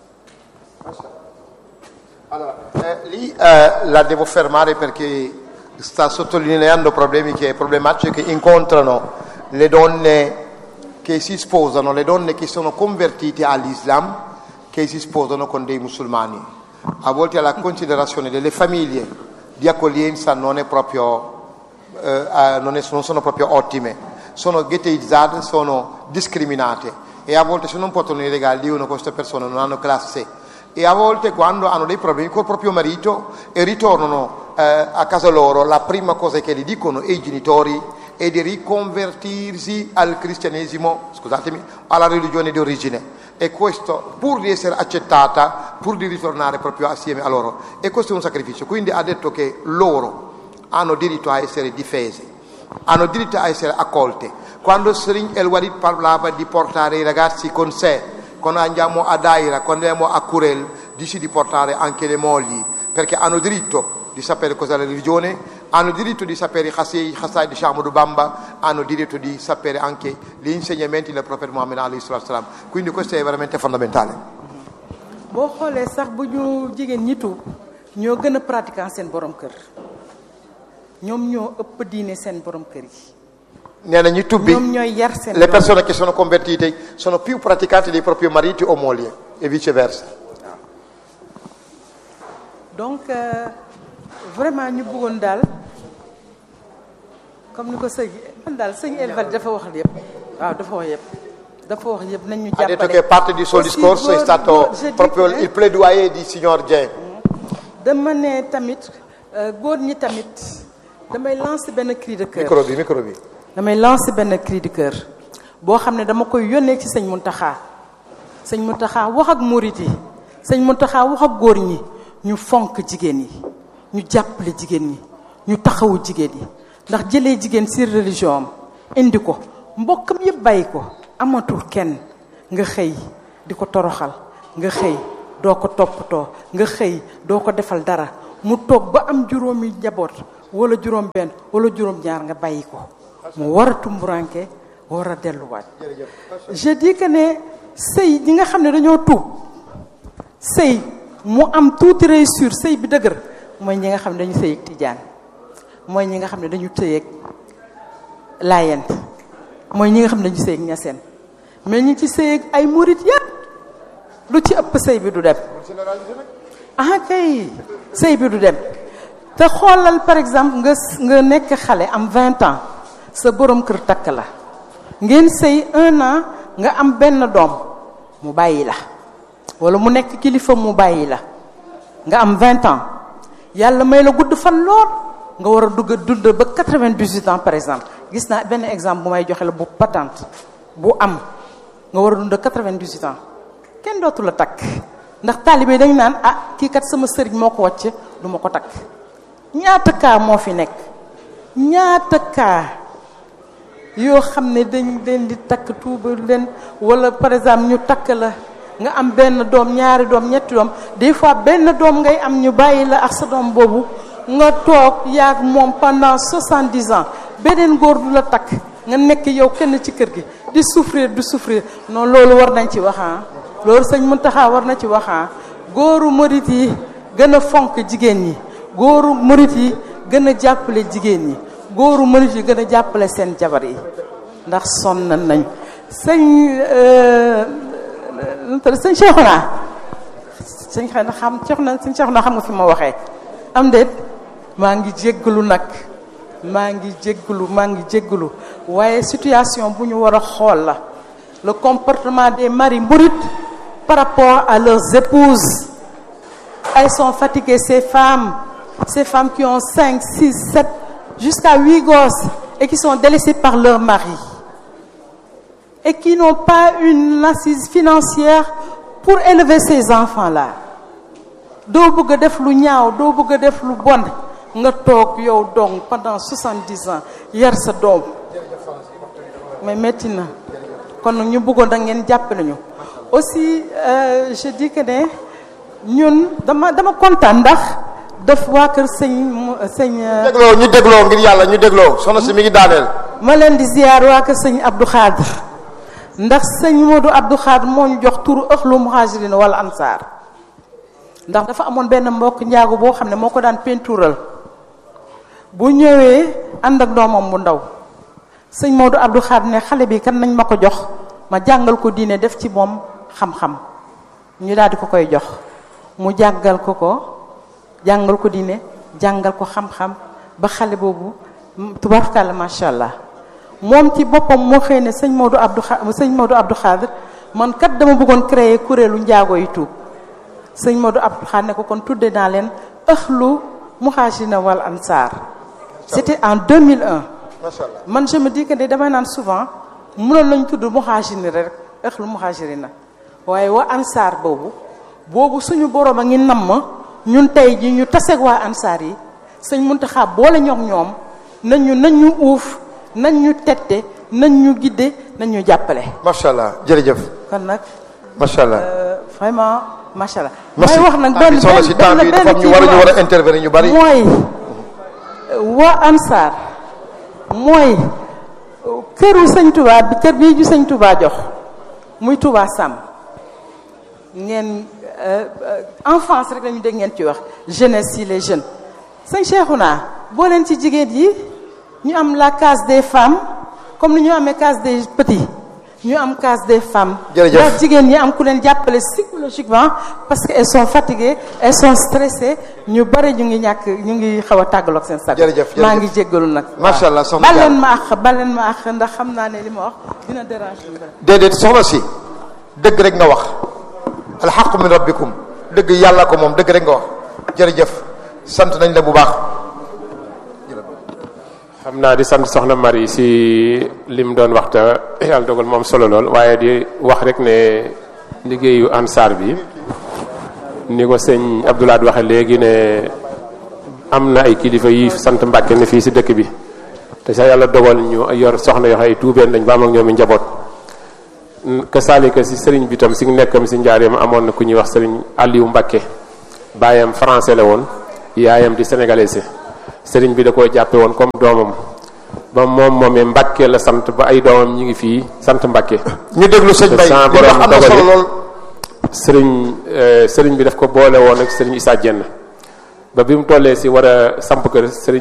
Allora, eh, lì eh, la devo fermare perché sta sottolineando problemi che, problematiche che incontrano le donne che si sposano, le donne che sono convertite all'Islam, che si sposano con dei musulmani. A volte la considerazione delle famiglie di accoglienza non è proprio, eh, non, è, non sono proprio ottime, sono ghettizzate, sono discriminate e a volte se non portano i regali dicono queste persone non hanno classe e a volte quando hanno dei problemi col proprio marito e ritornano eh, a casa loro, la prima cosa che gli dicono i genitori è di riconvertirsi al cristianesimo, scusatemi, alla religione di origine, e questo pur di essere accettata, pur di ritornare proprio assieme a loro, e questo è un sacrificio. Quindi ha detto che loro hanno diritto a essere difese, hanno diritto a essere accolte. Quando Serigne El Walid parlava di portare i ragazzi con sé, quando andiamo a Daira, quando andiamo a Curel, dice di portare anche le mogli, perché hanno diritto di sapere cos'è la religione, hanno diritto di sapere i Khasai di Ahmadou Bamba, hanno diritto di sapere anche gli insegnamenti del profeta Muhammad alayhi salam. Quindi questo è veramente fondamentale. boo xoolee sax bu ñu jigéen ñi tuub ñoo gën a pratiquant seen borom kër ñoom ñoo ëpp diine seen borom kër yi. Nee na ñi tubbi ñoom ñooy yar seen le persone che sono convertite sono più praticanti dei propri mariti o mogli e viceversa. donc euh, vraiment ñu bëggoon daal comme ni ko sëñ man daal sëñ El Walid dafa wax yëpp waaw dafa wax yëpp dafa wax yëpp nañ ñu Ha jàppale. detto che parte di suo discorso è stato proprio il plaidoyer di signor Dieng. dama ne tamit góor ñi tamit damay lancer benn cri de cœur. Micro bi micro bi. damay lancer benn cri de cœur boo xam ne dama koy yónnee ci sëñ Mountakha sëñ Mountakha wax ak murit yi sëñ Mountakha wax ak góor ñi ñu fonk jigéen yi ñu jàppale jigéen ñi ñu taxawu jigéen yi ndax jëlee jigéen ci religion am indi ko mbokkam yëpp bàyyi ko amatul kenn nga xëy di ko toroxal nga xëy doo ko toppatoo nga xëy doo ko defal dara mu toog ba am juróomi njaboot wala juróom benn wala juróom ñaar nga bàyyi ko mu war a tumburanke war a delluwaat. je dis que ne sëy ñi nga xam ne dañoo tuub sëy mu am tuuti réussir sëy bi dëgër mooy ñi nga xam ne dañu sëy ak tijaan mooy ñi nga xam ne dañu sëy ak laayeen mooy ñi nga xam ne dañu sëy ak ñaseen mais ñi ci sëy ak ay murit yépp lu ci ëpp sëy bi du dem. ah kay sëy bi du dem te xoolal par exemple nga nga nekk xale am vingt ans sa borom kër takk la ngeen sëy un an nga am benn doom mu bàyyi la wala mu nekk kilifa mu bàyyi la nga am vingt ans yàlla may la gudd fan lool nga war a dugg dund ba quatre-vingt-dix-huit ans par exemple gis naa benn exemple bu may joxe la bu patente bu am nga war a dund quatre-vingt-dix-huit ans kenn dootu la takk ndax taalibe dañu naan ah kii kat sama sëriñ moo ko wàcc du ma ko takk. ñaata kaa moo fi nekk ñaata kaa yoo xam ne dañ leen di takk tuuba leen wala par exemple ñu takk la nga am benn doom ñaari doom ñetti doom des fois benn doom ngay am ñu bàyyi la ak sa doom boobu nga toog yaag moom pendant soixante-dix ans beneen góor du la takk nga nekk yow kenn ci kër gi di souffrir du souffrir non loolu war nañ ci waxaa loolu sëñ Muntaxa war na ci waxaa góoru murit yi gën a fonk jigéen ñi góoru murit yi gën a jàppale jigéen ñi góoru murit yi gën a jàppale seen jabar yi ndax sonn nañ sëñ sëñ Cheikhouna sëñ xëy na xam Cheikhouna sëñ Cheikhouna xam nga fi ma waxee am déet maa ngi jéggalu nag maa ngi jéggalu maa ngi jéggalu waaye situation bu ñu war a xool la le comportement des maris mourides par rapport à leurs épouses. Elles sont fatiguées, ces femmes, ces femmes qui ont cinq, six, sept, jusqu'à huit gosses et qui sont délaissées par leur mari et qui n'ont pas une assise financière pour élever ces enfants-là. doo bëgg a def lu ñaaw doo bëgg a def lu bon nga toog yow donc pendant soixante-dix ans yar sa doom mais metti na kon ñu bëggoon da ngeen jàppale ñu aussi euh, je dis que ne ñun dama dama kontaan ndax def waa kër sëñ sëñ. dégloo ñu dégloo ngir yàlla ñu dégloo soxna si mi ngi daaneel. ma leen di ziar waa kër sëñ Abdou Khadr ndax sëñ Modou Abdou Khadr moo ñu jox turu ëxlu muhajirin wala ansaar ndax dafa amoon benn mbokk njaago boo xam ne moo ko daan peintural bu ñëwee ànd ak doomam bu ndaw sëñ Modou Abdou Khadr ne xale bi kan nañ ma ko jox ma jàngal ko diine def ci moom xam-xam ñu daal di ko koy jox mu jàngal ko ko jàngal ko diine jàngal ko xam-xam ba xale boobu tubarkalla macha allah moom ci boppam moo xëy ne sëñ Modou Abdou Khadr sëñ Modou Abdou Khadr man kat dama bëggoon créer kuréelu njaago yi tuub sëñ Modou Abdou Khadr ne ko kon tudde naa leen ëxlu muhajirina wal ansar. C'était en deux mille un. man je me dis que damay naan souvent mënoon lañ tudd muhajirina rek ëxlu muhajirina waaye wa ansar boobu boobu suñu borom a ngi namm ñun tey ji ñu taseeg waa ansar yi sëñ Muntaxa boole ñoom ñoom nañ ñu nañ ñu uuf nañ ñu tette nañ ñu gidde nañ ñu jàppale. macha allah jërëjëf. kon nag. macha allah vraiment macha allah. merci may wax nag benn soxna si temps bi dafa am ñu war a ñu war a intervenir ñu bari. mooy waa ansar mooy këru sëñ Touba bi kër bii ju sëñ Touba jox muy Touba Sam ngeen enfance rek lañu dégg ngeen ci wax jeunesse yi les jeunes sëñ Cheikhouna boo leen ci jigéen yi ñu am la case des femmes comme ni ñu amee case des petits ñu am case des femmes. jërëjëf ndax jigéen ñi am ku leen jàppale psychologiquement parce que elles sont fatiguées elles sont stressées ñu bari ñu ngi ñàkk ñu ngi xaw a tàggaloog seen sag. jërëjëf maa ngi jéggalu nag. macha allah soxna bal leen ma àq bal leen ma àq ndax xam naa ne li ma wax dina déranger. déedéet soxna si dëgg rek nga wax alxaqu min rabbikum dëgg yàlla ko moom dëgg rek nga wax jërëjëf sant nañ la bu baax. xam naa di sant soxna Marie si lim doon waxta yàlla dogal moom solo lool waaye di wax rek ne liggéeyu ansaar bi ni ko sëñ Abdoulaye waxe léegi ne am na ay kilifa yi sant Mbàkke ne fii si dëkk bi te sax yàlla dogal ñu yor soxna yoo xam ay tuubeen dañ ba am ak ñoom i njaboot kasaalika si sëriñ bi tam si nekkam si njaareem amoon na ku ñuy wax sëriñ Aliou Mbàkke baayam français la woon yaayam di sénégalais sëriñ bi da koo jàppe woon comme doomam ba moom moomee Mbàkke la sant ba ay doomam ñi ngi fii sant Mbàkke. ñu déglu sëñ Bay li wax am na solo lool. sëriñ sëriñ bi daf ko boole woon ak sëriñ Issa Dieng ba bi mu tollee si war a samp kër sëriñ